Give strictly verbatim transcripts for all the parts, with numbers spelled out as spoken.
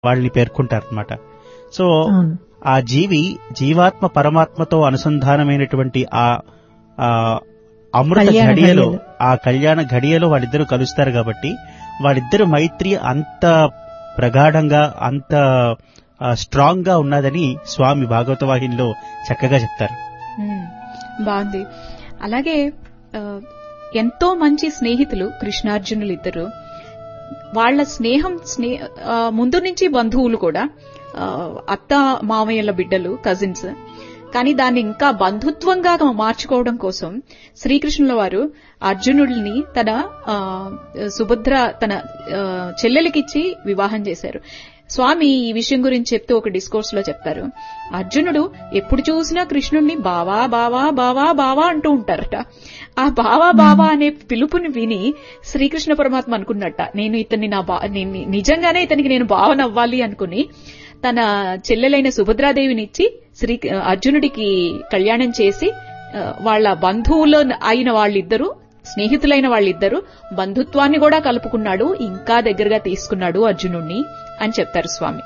వాళ్ళని పేర్కొంటారనమాట. సో అవును. ఆ జీవి జీవాత్మ పరమాత్మతో అనుసంధానమైనటువంటి ఆ ఆ అమృత కళ్యాణ ఘడియలో, ఘడియలో. ఆ కళ్యాణ ఘడియలో వాళ్ళిద్దరూ కలుస్తారు కాబట్టి వాళ్ళిద్దరు మైత్రి అంత ప్రగాఢంగా అంత స్ట్రాంగ్ గా ఉన్నదని స్వామి భాగవత వాహినిలో చక్కగా చెప్తారు. ఉమ్, బాగుంది. అలాగే ఆ, ఎంతో మంచి స్నేహితులు కృష్ణార్జునులు ఇద్దరు. వాళ్ల స్నేహం స్నే ఆ, ముందు నుంచి బంధువులు కూడా, ఆ, అత్త మామయ్యల బిడ్డలు, కజిన్స్. కానీ దాన్ని ఇంకా బంధుత్వంగా మార్చుకోవడం కోసం శ్రీకృష్ణుల వారు అర్జునుడిని తన ఆ, సుభద్ర తన ఆ, చెల్లెలికిచ్చి వివాహం చేశారు. స్వామి ఈ విషయం గురించి చెప్తూ ఒక డిస్కోర్స్ లో చెప్తారు, అర్జునుడు ఎప్పుడు చూసినా కృష్ణుడిని బావా బావా బావా బావా అంటూ ఉంటారట. ఆ బావా బావా అనే పిలుపుని విని శ్రీకృష్ణ పరమాత్మ అనుకున్నట్ట, నేను ఇతన్ని నా బా నేను నిజంగానే ఇతనికి నేను భావనవ్వాలి అనుకుని తన చెల్లెలైన సుభద్రాదేవినిచ్చి శ్రీ అర్జునుడికి కళ్యాణం చేసి వాళ్ళ బంధువులు అయిన వాళ్ళిద్దరూ, స్నేహితులైన వాళ్ళిద్దరూ బంధుత్వాన్ని కూడా కలుపుకున్నాడు, ఇంకా దగ్గరగా తీసుకున్నాడు అర్జునుడిని అని చెప్తారు స్వామి.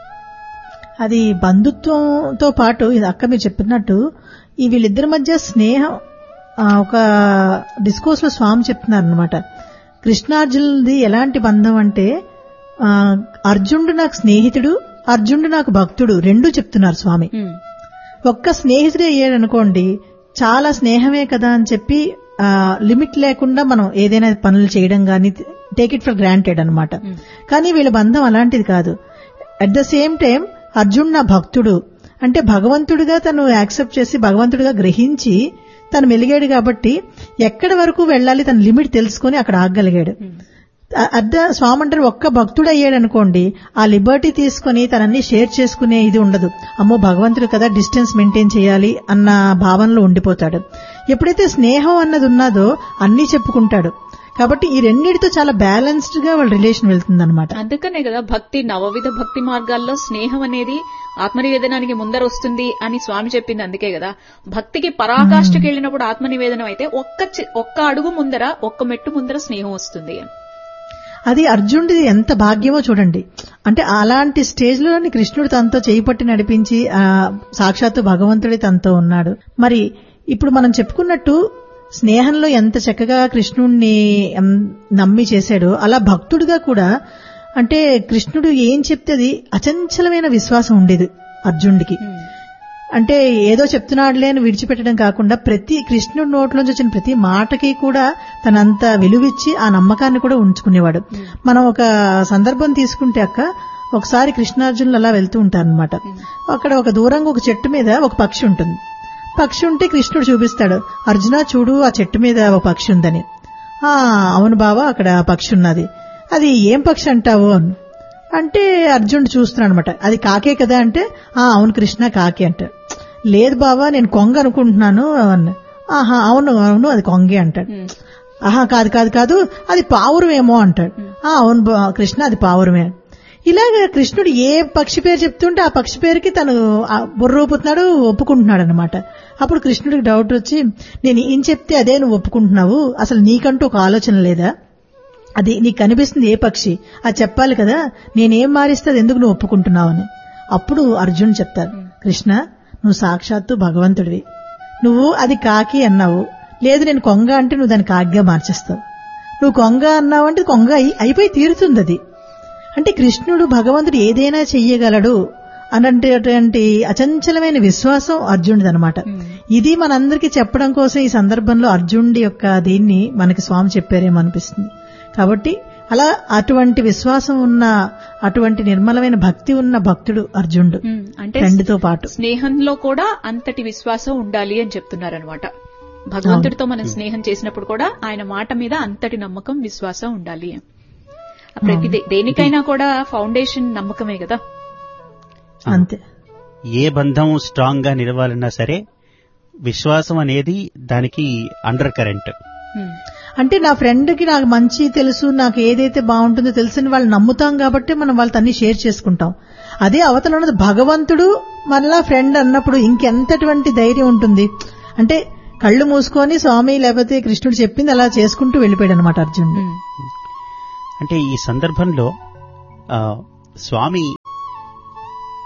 అది బంధుత్వంతో పాటు ఇది అక్క మీరు చెప్పినట్టు ఈ వీళ్ళిద్దరి మధ్య స్నేహం, ఆ, ఒక డిస్కోర్స్ లో స్వామి చెప్తున్నారు అనమాట. కృష్ణార్జునుడిది ఎలాంటి బంధం అంటే, ఆ, అర్జునుడు నాకు స్నేహితుడు, అర్జునుడు నాకు భక్తుడు, రెండూ చెప్తున్నారు స్వామి. ఉమ్, ఒక్క స్నేహితుడే అయ్యాడనుకోండి, చాలా స్నేహమే కదా అని చెప్పి ఆ, లిమిట్ లేకుండా మనం ఏదైనా పనులు చేయడం గానీ టేక్ ఇట్ ఫర్ గ్రాంటెడ్ అనమాట. కానీ వీళ్ళ బంధం అలాంటిది కాదు. At the same time Arjun నా భక్తుడు అంటే భగవంతుడిగా తను యాక్సెప్ట్ చేసి భగవంతుడిగా గ్రహించి తను మెలిగాడు కాబట్టి ఎక్కడి వరకు వెళ్ళాలి తన లిమిట్ తెలుసుకుని అక్కడ ఆగగలిగాడు. అద్ద స్వామి అంటారు, ఒక్క భక్తుడు అయ్యాడు అనుకోండి, ఆ లిబర్టీ తీసుకుని తనన్ని షేర్ చేసుకునే ఇది ఉండదు. అమ్మో భగవంతుడు కదా, డిస్టెన్స్ మెయింటైన్ చేయాలి అన్న భావనలో ఉండిపోతాడు. ఎప్పుడైతే స్నేహం అన్నది ఉన్నదో అన్నీ చెప్పుకుంటాడు. కాబట్టి ఈ రెండింటితో చాలా బ్యాలెన్స్డ్ గా వాళ్ళ రిలేషన్ వెళ్తుందన్నమాట. అందుకనే కదా భక్తి నవవిధ భక్తి మార్గాల్లో స్నేహం అనేది ఆత్మనివేదనానికి ముందర వస్తుంది అని స్వామి చెప్పింది. అందుకే కదా భక్తికి పరాకాష్ఠకి వెళ్ళినప్పుడు ఆత్మనివేదనం అయితే ఒక్క చి- ఒక్క అడుగు ముందర, ఒక్క మెట్టు ముందర స్నేహం వస్తుంది. అది అర్జునుడిది ఎంత భాగ్యమో చూడండి. అంటే అలాంటి స్టేజ్ లోని కృష్ణుడు తనతో చేయి పట్టి నడిపించి ఆ సాక్షాత్తు భగవంతుడి తనతో ఉన్నాడు. మరి ఇప్పుడు మనం చెప్పుకున్నట్టు స్నేహంలో ఎంత చక్కగా కృష్ణుడిని నమ్మి చేశాడో అలా భక్తుడిగా కూడా, అంటే కృష్ణుడు ఏం చెప్తే అది అచంచలమైన విశ్వాసం ఉండేది అర్జునుడికి. అంటే ఏదో చెప్తున్నాడులే అని విడిచిపెట్టడం కాకుండా ప్రతి కృష్ణుడి నోట్లోంచి వచ్చిన ప్రతి మాటకి కూడా తనంత విలువిచ్చి ఆ నమ్మకాన్ని కూడా ఉంచుకునేవాడు. మనం ఒక సందర్భం తీసుకుంటే అక్క, ఒకసారి కృష్ణార్జునులు అలా వెళ్తూ ఉంటారనమాట. అక్కడ ఒక దూరంగా ఒక చెట్టు మీద ఒక పక్షి ఉంటుంది. పక్షి ఉంటే కృష్ణుడు చూపిస్తాడు, అర్జున చూడు ఆ చెట్టు మీద ఒక పక్షి ఉందని. ఆ అవును బావా అక్కడ పక్షి ఉన్నది, అది ఏం పక్షి అంటావు అని అంటే అర్జునుడు చూస్తున్నాడు అనమాట. అది కాకే కదా అంటే, ఆ అవును కృష్ణ కాకే అంటాడు. లేదు బావా నేను కొంగ అనుకుంటున్నాను అన్న. ఆహా అవును అవును అది కొంగే అంటాడు. ఆహా కాదు కాదు కాదు అది పావురమేమో అంటాడు. ఆ అవును కృష్ణ అది పావురమే. ఇలాగ కృష్ణుడు ఏ పక్షి పేరు చెప్తుంటే ఆ పక్షి పేరుకి తను బుర్ర ఊపుతున్నాడు, ఒప్పుకుంటున్నాడు అనమాట. అప్పుడు కృష్ణుడికి డౌట్ వచ్చి, నేను ఏం చెప్తే అదే నువ్వు ఒప్పుకుంటున్నావు, అసలు నీకంటూ ఒక ఆలోచన లేదా, అది నీకు కనిపిస్తుంది ఏ పక్షి అది చెప్పాలి కదా, నేనేం మారిస్తే అది ఎందుకు నువ్వు ఒప్పుకుంటున్నావు అని. అప్పుడు అర్జున్ చెప్తారు, కృష్ణ నువ్వు సాక్షాత్తు భగవంతుడివి, నువ్వు అది కాకి అన్నావు, లేదు నేను కొంగ అంటే నువ్వు దాన్ని కాకిగా మార్చేస్తావు, నువ్వు కొంగ అన్నావు అంటే కొంగ అయిపోయి తీరుతుంది అది. అంటే కృష్ణుడు భగవంతుడు ఏదైనా చెయ్యగలడు అన్నటువంటి అచంచలమైన విశ్వాసం అర్జునుడిది అనమాట. ఇది మనందరికీ చెప్పడం కోసం ఈ సందర్భంలో అర్జునుడి యొక్క దీన్ని మనకి స్వామి చెప్పారేమో అనిపిస్తుంది. కాబట్టి అలా అటువంటి విశ్వాసం ఉన్న, అటువంటి నిర్మలమైన భక్తి ఉన్న భక్తుడు అర్జునుడు. అంటే ఫ్రెండ్తో పాటు స్నేహంలో కూడా అంతటి విశ్వాసం ఉండాలి అని చెప్తున్నారనమాట. భగవంతుడితో మనం స్నేహం చేసినప్పుడు కూడా ఆయన మాట మీద అంతటి నమ్మకం, విశ్వాసం ఉండాలి. ప్రతి దేనికైనా కూడా ఫౌండేషన్ నమ్మకమే కదా. అంతే. ఏ బంధం స్ట్రాంగ్ గా నిలవాలన్నా సరే విశ్వాసం అనేది దానికి అండర్ కరెంట్. అంటే నా ఫ్రెండ్ కి నాకు మంచి తెలుసు, నాకు ఏదైతే బాగుంటుందో తెలుసని వాళ్ళు నమ్ముతాం కాబట్టి మనం వాళ్ళతో అన్ని షేర్ చేసుకుంటాం. అదే అవతల ఉన్నది భగవంతుడు మనలా ఫ్రెండ్ అన్నప్పుడు ఇంకెంతటువంటి ధైర్యం ఉంటుంది. అంటే కళ్ళు మూసుకొని స్వామి లేకపోతే కృష్ణుడు చెప్పింది అలా చేసుకుంటూ వెళ్ళిపోయాడు అనమాట అర్జునుడు. అంటే ఈ సందర్భంలో స్వామి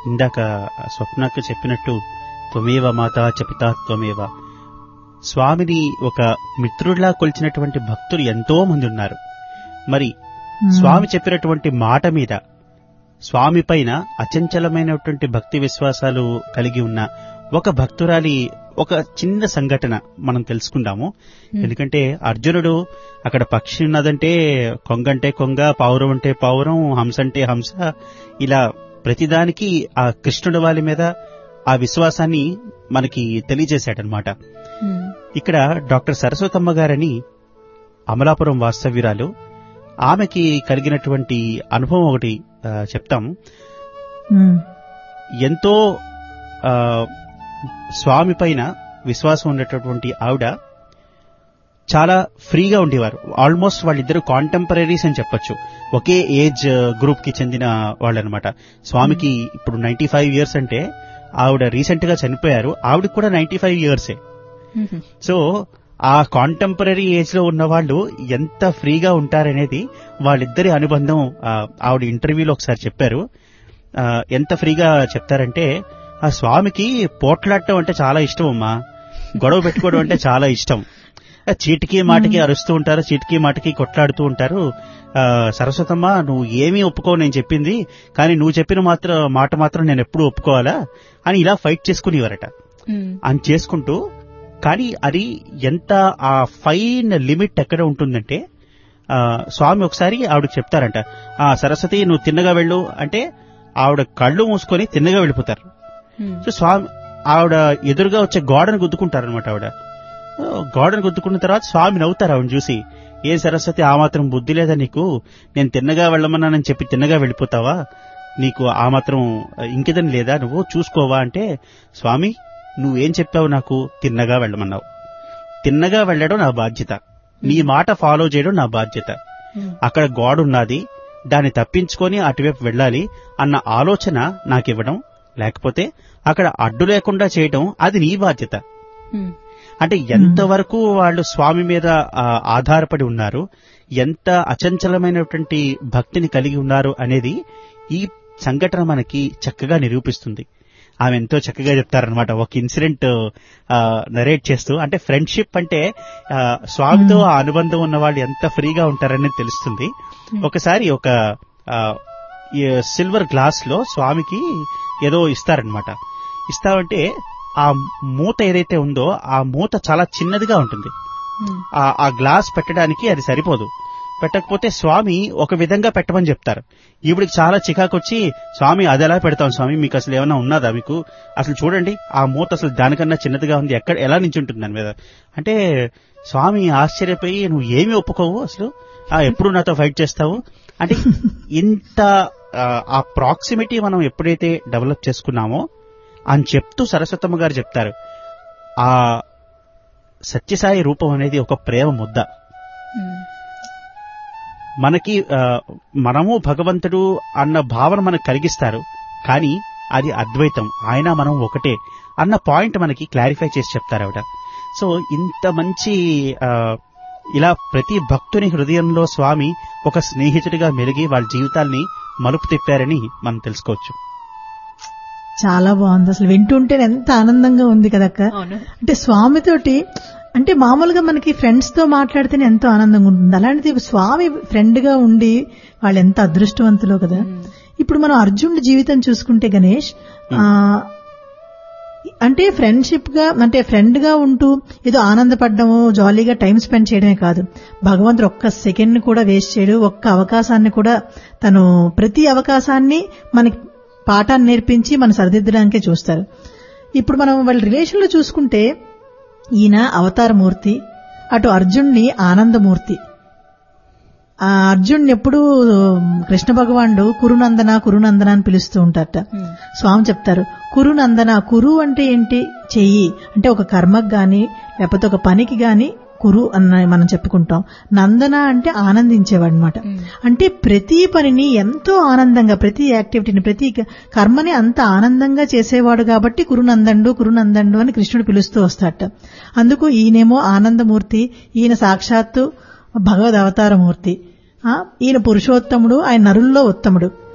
ఇందాక స్వప్నకు చెప్పినట్టు త్వమేవ మాతా చ పితా త్వమేవ, స్వామిని ఒక మిత్రుడిలా కొలిచినటువంటి భక్తులు ఎంతో మంది ఉన్నారు. మరి స్వామి చెప్పినటువంటి మాట మీద స్వామి పైన అచంచలమైనటువంటి భక్తి విశ్వాసాలు కలిగి ఉన్న ఒక భక్తురాలి ఒక చిన్న సంఘటన మనం తెలుసుకుందాము. ఎందుకంటే అర్జునుడు అక్కడ పక్షి ఉన్నదంటే కొంగంటే కొంగ, పావురం అంటే పావురం, హంస అంటే హంస, ఇలా ప్రతిదానికి ఆ కృష్ణుడి వాళ్ళ మీద ఆ విశ్వాసాన్ని మనకి తెలియజేశాడనమాట. ఇక్కడ డాక్టర్ సరస్వతమ్మ గారని అమలాపురం వాస్తవ్యురాలు, ఆమెకి కలిగినటువంటి అనుభవం ఒకటి చెప్తాం. ఎంతో స్వామి పైన విశ్వాసం ఉండేటటువంటి ఆవిడ చాలా ఫ్రీగా ఉండేవారు. ఆల్మోస్ట్ వాళ్ళిద్దరు కాంటెంపరీస్ అని చెప్పొచ్చు, ఒకే ఏజ్ గ్రూప్ కి చెందిన వాళ్ళనమాట. స్వామికి ఇప్పుడు నైన్టీ ఫైవ్ ఇయర్స్ అంటే ఆవిడ రీసెంట్ గా చనిపోయారు, ఆవిడకి కూడా నైన్టీ ఫైవ్ ఇయర్సే. సో ఆ కాంటెంపరీ ఏజ్ లో ఉన్న వాళ్ళు ఎంత ఫ్రీగా ఉంటారనేది వాళ్ళిద్దరి అనుబంధం ఆవిడ ఇంటర్వ్యూలో ఒకసారి చెప్పారు. ఎంత ఫ్రీగా చెప్తారంటే, ఆ స్వామికి పోట్లాడటం అంటే చాలా ఇష్టం అమ్మా, గొడవ పెట్టుకోవడం అంటే చాలా ఇష్టం. చీటికి మాటికి అరుస్తూ ఉంటారు, చీటికి మాటికి కొట్లాడుతూ ఉంటారు. సరస్వతమ్మ నువ్వు ఏమీ ఒప్పుకోవు నేను చెప్పింది, కానీ నువ్వు చెప్పిన మాత్రం మాట మాత్రం నేను ఎప్పుడు ఒప్పుకోవాలా అని ఇలా ఫైట్ చేసుకునేవారట. అని చేసుకుంటూ, కానీ అది ఎంత ఆ ఫైన్ లిమిట్ ఎక్కడ ఉంటుందంటే, స్వామి ఒకసారి ఆవిడకి చెప్తారంట, ఆ సరస్వతి నువ్వు తిన్నగా వెళ్ళు అంటే ఆవిడ కళ్ళు మూసుకొని తిన్నగా వెళ్ళిపోతారు. సో స్వామి ఆవిడ ఎదురుగా వచ్చే గోడను గుద్దుకుంటారనమాట. ఆవిడ గోడను గుద్దుకున్న తర్వాత స్వామి నవ్వుతారు ఆవిడని చూసి, ఏ సరస్వతి ఆ మాత్రం బుద్ధి లేదా నీకు, నేను తిన్నగా వెళ్ళమన్నానని చెప్పి తిన్నగా వెళ్ళిపోతావా, నీకు ఆ మాత్రం ఇంకేదని లేదా, నువ్వు చూసుకోవా అంటే, స్వామి నువ్వేం చెప్పావు, నాకు తిన్నగా వెళ్ళమన్నావు, తిన్నగా వెళ్ళడం నా బాధ్యత, నీ మాట ఫాలో చేయడం నా బాధ్యత. అక్కడ గోడ ఉన్నది, దాన్ని తప్పించుకొని అటువైపు వెళ్ళాలి అన్న ఆలోచన నాకివ్వడం, లేకపోతే అక్కడ అడ్డు లేకుండా చేయడం అది నీ బాధ్యత. అంటే ఎంతవరకు వాళ్ళు స్వామి మీద ఆధారపడి ఉన్నారు, ఎంత అచంచలమైనటువంటి భక్తిని కలిగి ఉన్నారు అనేది ఈ సంఘటన మనకి చక్కగా నిరూపిస్తుంది. ఆమె ఎంతో చక్కగా చెప్తారనమాట. ఒక ఇన్సిడెంట్ నరేట్ చేస్తూ, అంటే ఫ్రెండ్షిప్ అంటే స్వామితో ఆ అనుబంధం ఉన్న వాళ్ళు ఎంత ఫ్రీగా ఉంటారనేది తెలుస్తుంది. ఒకసారి ఒక సిల్వర్ గ్లాస్ లో స్వామికి ఏదో ఇస్తారనమాట. ఇస్తామంటే ఆ మూత ఏదైతే ఉందో ఆ మూత చాలా చిన్నదిగా ఉంటుంది. ఆ గ్లాస్ పెట్టడానికి అది సరిపోదు. పెట్టకపోతే స్వామి ఒక విధంగా పెట్టమని చెప్తారు. ఈవిడికి చాలా చికాకొచ్చి, స్వామి అది ఎలా పెడతాం స్వామి, మీకు అసలు ఏమైనా ఉన్నదా, మీకు అసలు చూడండి ఆ మూత అసలు దానికన్నా చిన్నదిగా ఉంది, ఎక్కడ ఎలా నించుంటుంది దాని మీద అంటే, స్వామి ఆశ్చర్యపోయి, నువ్వు ఏమి ఒప్పుకోవు అసలు, ఎప్పుడు నాతో ఫైట్ చేస్తావు అంటే, ఇంత ఆ ప్రాక్సిమిటీ మనం ఎప్పుడైతే డెవలప్ చేసుకున్నామో అని చెప్తూ సరస్వతమ్మ గారు చెప్తారు, ఆ సత్యసాయి రూపం అనేది ఒక ప్రేమ ముద్ద. మనకి మనము భగవంతుడు అన్న భావన మనకు కలిగిస్తారు, కానీ అది అద్వైతం, ఆయన మనం ఒకటే అన్న పాయింట్ మనకి క్లారిఫై చేసి చెప్తారు ఆవిడ. సో ఇంత మంచి ఇలా ప్రతి భక్తుని హృదయంలో స్వామి ఒక స్నేహితుడిగా మెలిగి వాళ్ళ జీవితాల్ని మలుపు తిప్పారని మనం తెలుసుకోవచ్చు. చాలా బాగుంది, అసలు వింటుంటే ఎంత ఆనందంగా ఉంది కదక్క. అంటే స్వామితోటి అంటే మామూలుగా మనకి ఫ్రెండ్స్ తో మాట్లాడితేనే ఎంతో ఆనందంగా ఉంటుంది, అలాంటిది స్వామి ఫ్రెండ్ గా ఉండి వాళ్ళు ఎంత అదృష్టవంతులో కదా. ఇప్పుడు మనం అర్జునుడి జీవితం చూసుకుంటే గణేష్, ఆ అంటే ఫ్రెండ్షిప్ గా అంటే ఫ్రెండ్ గా ఉంటూ ఏదో ఆనందపడ్డము, జాలీగా టైం స్పెండ్ చేయడమే కాదు, భగవంతుడు ఒక్క సెకండ్ కూడా వేస్ట్ చేయడు, ఒక్క అవకాశాన్ని కూడా తను ప్రతి అవకాశాన్ని మనకి పాఠాన్ని నేర్పించి మన సరిదిద్దడానికే చూస్తారు. ఇప్పుడు మనం వాళ్ళ రిలేషన్ లో చూసుకుంటే ఈయన అవతారమూర్తి, అటు అర్జున్ని ఆనందమూర్తి. ఆ అర్జున్ ఎప్పుడు కృష్ణ భగవానుడు కురునందన కురునందన అని పిలుస్తూ ఉంటారట. స్వామి చెప్తారు, కురునందన, కురు అంటే ఏంటి, చెయ్యి అంటే ఒక కర్మకు గాని లేకపోతే ఒక పనికి గాని కురు అన్న మనం చెప్పుకుంటాం. నందన అంటే ఆనందించేవాడు అనమాట. అంటే ప్రతి పనిని ఎంతో ఆనందంగా, ప్రతి యాక్టివిటీని, ప్రతి కర్మని అంత ఆనందంగా చేసేవాడు కాబట్టి కురునందండు కురునందండు అని కృష్ణుడు పిలుస్తూ వస్తాడట. అందుకు ఈయనేమో ఆనందమూర్తి, ఈయన సాక్షాత్తు భగవద్ అవతారమూర్తి, ఈయన పురుషోత్తముడు, ఆయన నరుల్లో ఉత్తముడు.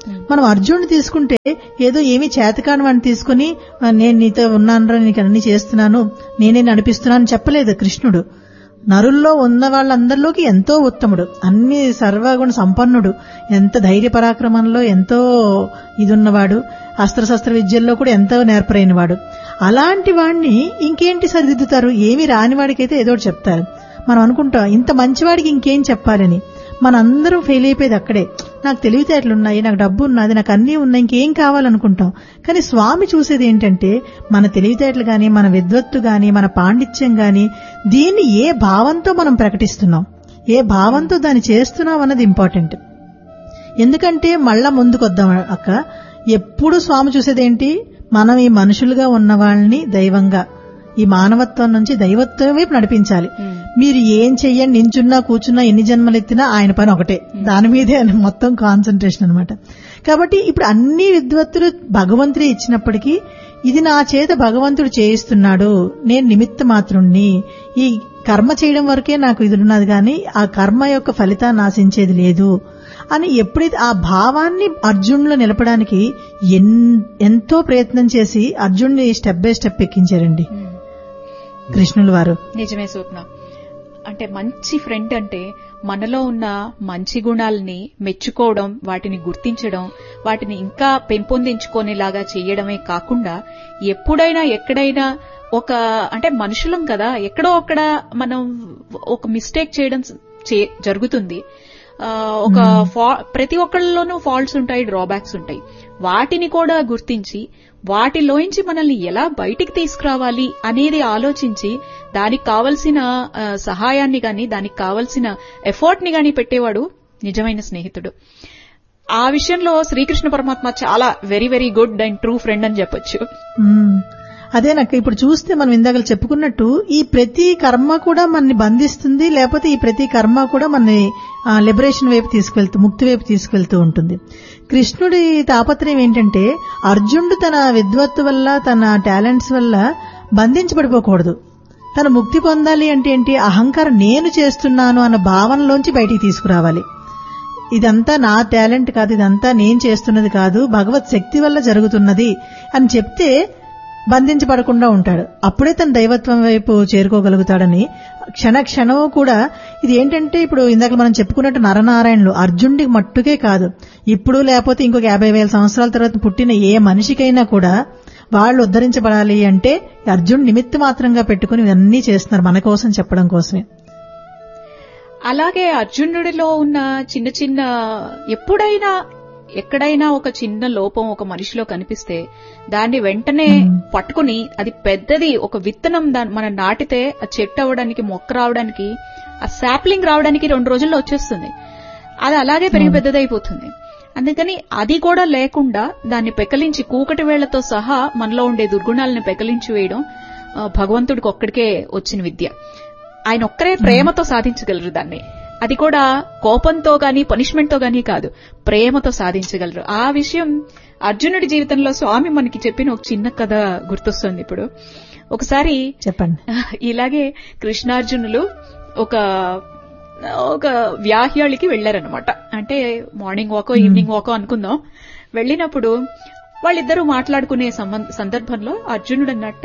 మనం అర్జునుడు తీసుకుంటే ఏదో ఏమీ చేతకాని వాడిని తీసుకుని నేను నీతో ఉన్నానరా, నీకు అన్ని చేస్తున్నాను, నేనే నడిపిస్తున్నాను చెప్పలేదు కృష్ణుడు. నరుల్లో ఉన్న వాళ్ళందరిలోకి ఎంతో ఉత్తముడు, అన్ని సర్వగుణ సంపన్నుడు, ఎంత ధైర్య పరాక్రమంలో ఎంతో ఇదున్నవాడు, అస్త్రశస్త్ర విద్యల్లో కూడా ఎంతో నేర్పరైనవాడు. అలాంటి వాడిని ఇంకేంటి సరిదిద్దుతారు? ఏమి రాని వాడికైతే ఏదో చెప్తారు. మనం అనుకుంటాం ఇంత మంచివాడికి ఇంకేం చెప్పాలని. మనందరం ఫెయిల్ అయిపోయేది అక్కడే. నాకు తెలివితేటలున్నాయి, నాకు డబ్బు ఉన్నది, నాకు అన్నీ ఉన్నాయి, ఇంకేం కావాలనుకుంటాం. కానీ స్వామి చూసేది ఏంటంటే మన తెలివితేటలు గాని, మన విద్వత్తు గాని, మన పాండిత్యం గాని, దీన్ని ఏ భావంతో మనం ప్రకటిస్తున్నాం, ఏ భావంతో దాన్ని చేస్తున్నాం అన్నది ఇంపార్టెంట్. ఎందుకంటే మళ్ళా ముందుకొద్దాం అక్క, ఎప్పుడు స్వామి చూసేదేంటి, మనం ఈ మనుషులుగా ఉన్న వాళ్ళని దైవంగా, ఈ మానవత్వం నుంచి దైవత్వం వైపు నడిపించాలి. మీరు ఏం చెయ్యండి, నించున్నా కూర్చున్నా ఎన్ని జన్మలు ఎత్తినా ఆయన పని ఒకటే, దాని మీదే ఆయన మొత్తం కాన్సన్ట్రేషన్ అనమాట. కాబట్టి ఇప్పుడు అన్ని విద్వత్తులు భగవంతుడే ఇచ్చినప్పటికీ ఇది నా చేత భగవంతుడు చేయిస్తున్నాడు, నేను నిమిత్త మాత్రుణ్ణి, ఈ కర్మ చేయడం వరకే నాకు ఇది ఉన్నది కానీ ఆ కర్మ యొక్క ఫలితాన్ని ఆశించేది లేదు అని ఎప్పుడైతే ఆ భావాన్ని అర్జునులో నిలపడానికి ఎంతో ప్రయత్నం చేసి అర్జునుని స్టెప్ బై స్టెప్ ఎక్కించారండి కృష్ణుల వారు. నిజమే స్వప్న. అంటే మంచి ఫ్రెండ్ అంటే మనలో ఉన్న మంచి గుణాలని మెచ్చుకోవడం, వాటిని గుర్తించడం, వాటిని ఇంకా పెంపొందించుకునేలాగా చేయడమే కాకుండా ఎప్పుడైనా ఎక్కడైనా ఒక అంటే మనుషులం కదా, ఎక్కడో అక్కడ మనం ఒక మిస్టేక్ చేయడం జరుగుతుంది. ఒక ప్రతి ఒక్కళ్ళలోనూ ఫాల్ట్స్ ఉంటాయి, డ్రాబ్యాక్స్ ఉంటాయి. వాటిని కూడా గుర్తించి వాటిలోంచి మనల్ని ఎలా బయటికి తీసుకురావాలి అనేది ఆలోచించి దానికి కావలసిన సహాయాన్ని గాని, దానికి కావలసిన ఎఫర్ట్ ని గాని పెట్టేవాడు నిజమైన స్నేహితుడు. ఆ విషయంలో శ్రీకృష్ణ పరమాత్మ చాలా very very good and true friend అని చెప్పొచ్చు. అదే నాకు ఇప్పుడు చూస్తే మనం ఇందాక చెప్పుకున్నట్టు ఈ ప్రతి కర్మ కూడా మనని బంధిస్తుంది, లేకపోతే ఈ ప్రతి కర్మ కూడా మనని లిబరేషన్ వైపు తీసుకెళ్తూ, ముక్తి వైపు తీసుకెళ్తూ ఉంటుంది. కృష్ణుడి తాపత్రయం ఏంటంటే అర్జునుడు తన విద్వత్తు వల్ల, తన టాలెంట్స్ వల్ల బంధించబడిపోకూడదు. తన ముక్తి పొందాలి అంటే ఏంటి, అహంకారం నేను చేస్తున్నాను అన్న భావనలోంచి బయటికి తీసుకురావాలి. ఇదంతా నా టాలెంట్ కాదు, ఇదంతా నేను చేస్తున్నది కాదు, భగవత్ శక్తి వల్ల జరుగుతున్నది అని చెప్తే బంధించబడకుండా ఉంటాడు. అప్పుడే తన దైవత్వం వైపు చేరుకోగలుగుతాడని క్షణ క్షణం కూడా. ఇది ఏంటంటే ఇప్పుడు ఇందాక మనం చెప్పుకున్నట్టు నరనారాయణులు అర్జునుడికి మట్టుకే కాదు, ఇప్పుడు లేకపోతే ఇంకొక యాభై వేల సంవత్సరాల తర్వాత పుట్టిన ఏ మనిషికైనా కూడా వాళ్ళు ఉద్ధరించబడాలి అంటే అర్జునుడు నిమిత్త మాత్రంగా పెట్టుకుని ఇవన్నీ చేస్తున్నారు మన కోసం చెప్పడం కోసమే. అలాగే అర్జునుడిలో ఉన్న చిన్న చిన్న ఎప్పుడైనా ఎక్కడైనా ఒక చిన్న లోపం ఒక మనిషిలో కనిపిస్తే దాన్ని వెంటనే పట్టుకుని అది పెద్దది ఒక విత్తనం మనం నాటితే ఆ చెట్టు అవడానికి, మొక్క రావడానికి, ఆ శాప్లింగ్ రావడానికి రెండు రోజుల్లో వచ్చేస్తుంది. అది అలాగే పెరిగి పెద్దదైపోతుంది. అందుకని అది కూడా లేకుండా దాన్ని పెకలించి కూకటి వేళ్లతో సహా మనలో ఉండే దుర్గుణాలను పెకలించి వేయడం భగవంతుడికి ఒక్కడికే వచ్చిన విద్య. ఆయన ఒక్కరే ప్రేమతో సాధించగలరు దాన్ని. అది కూడా కోపంతో గాని పనిష్మెంట్ తో గానీ కాదు, ప్రేమతో సాధించగలరు. ఆ విషయం అర్జునుడి జీవితంలో స్వామి మనకి చెప్పిన ఒక చిన్న కథ గుర్తొస్తుంది ఇప్పుడు. ఒకసారి చెప్పండి. ఇలాగే కృష్ణార్జునులు ఒక ఒక వ్యాహ్యాళికి వెళ్లారనమాట. అంటే మార్నింగ్ వాకో ఈవినింగ్ వాకో అనుకుందాం. వెళ్లినప్పుడు వాళ్ళిద్దరూ మాట్లాడుకునే సందర్భంలో అర్జునుడు అన్నట్ట,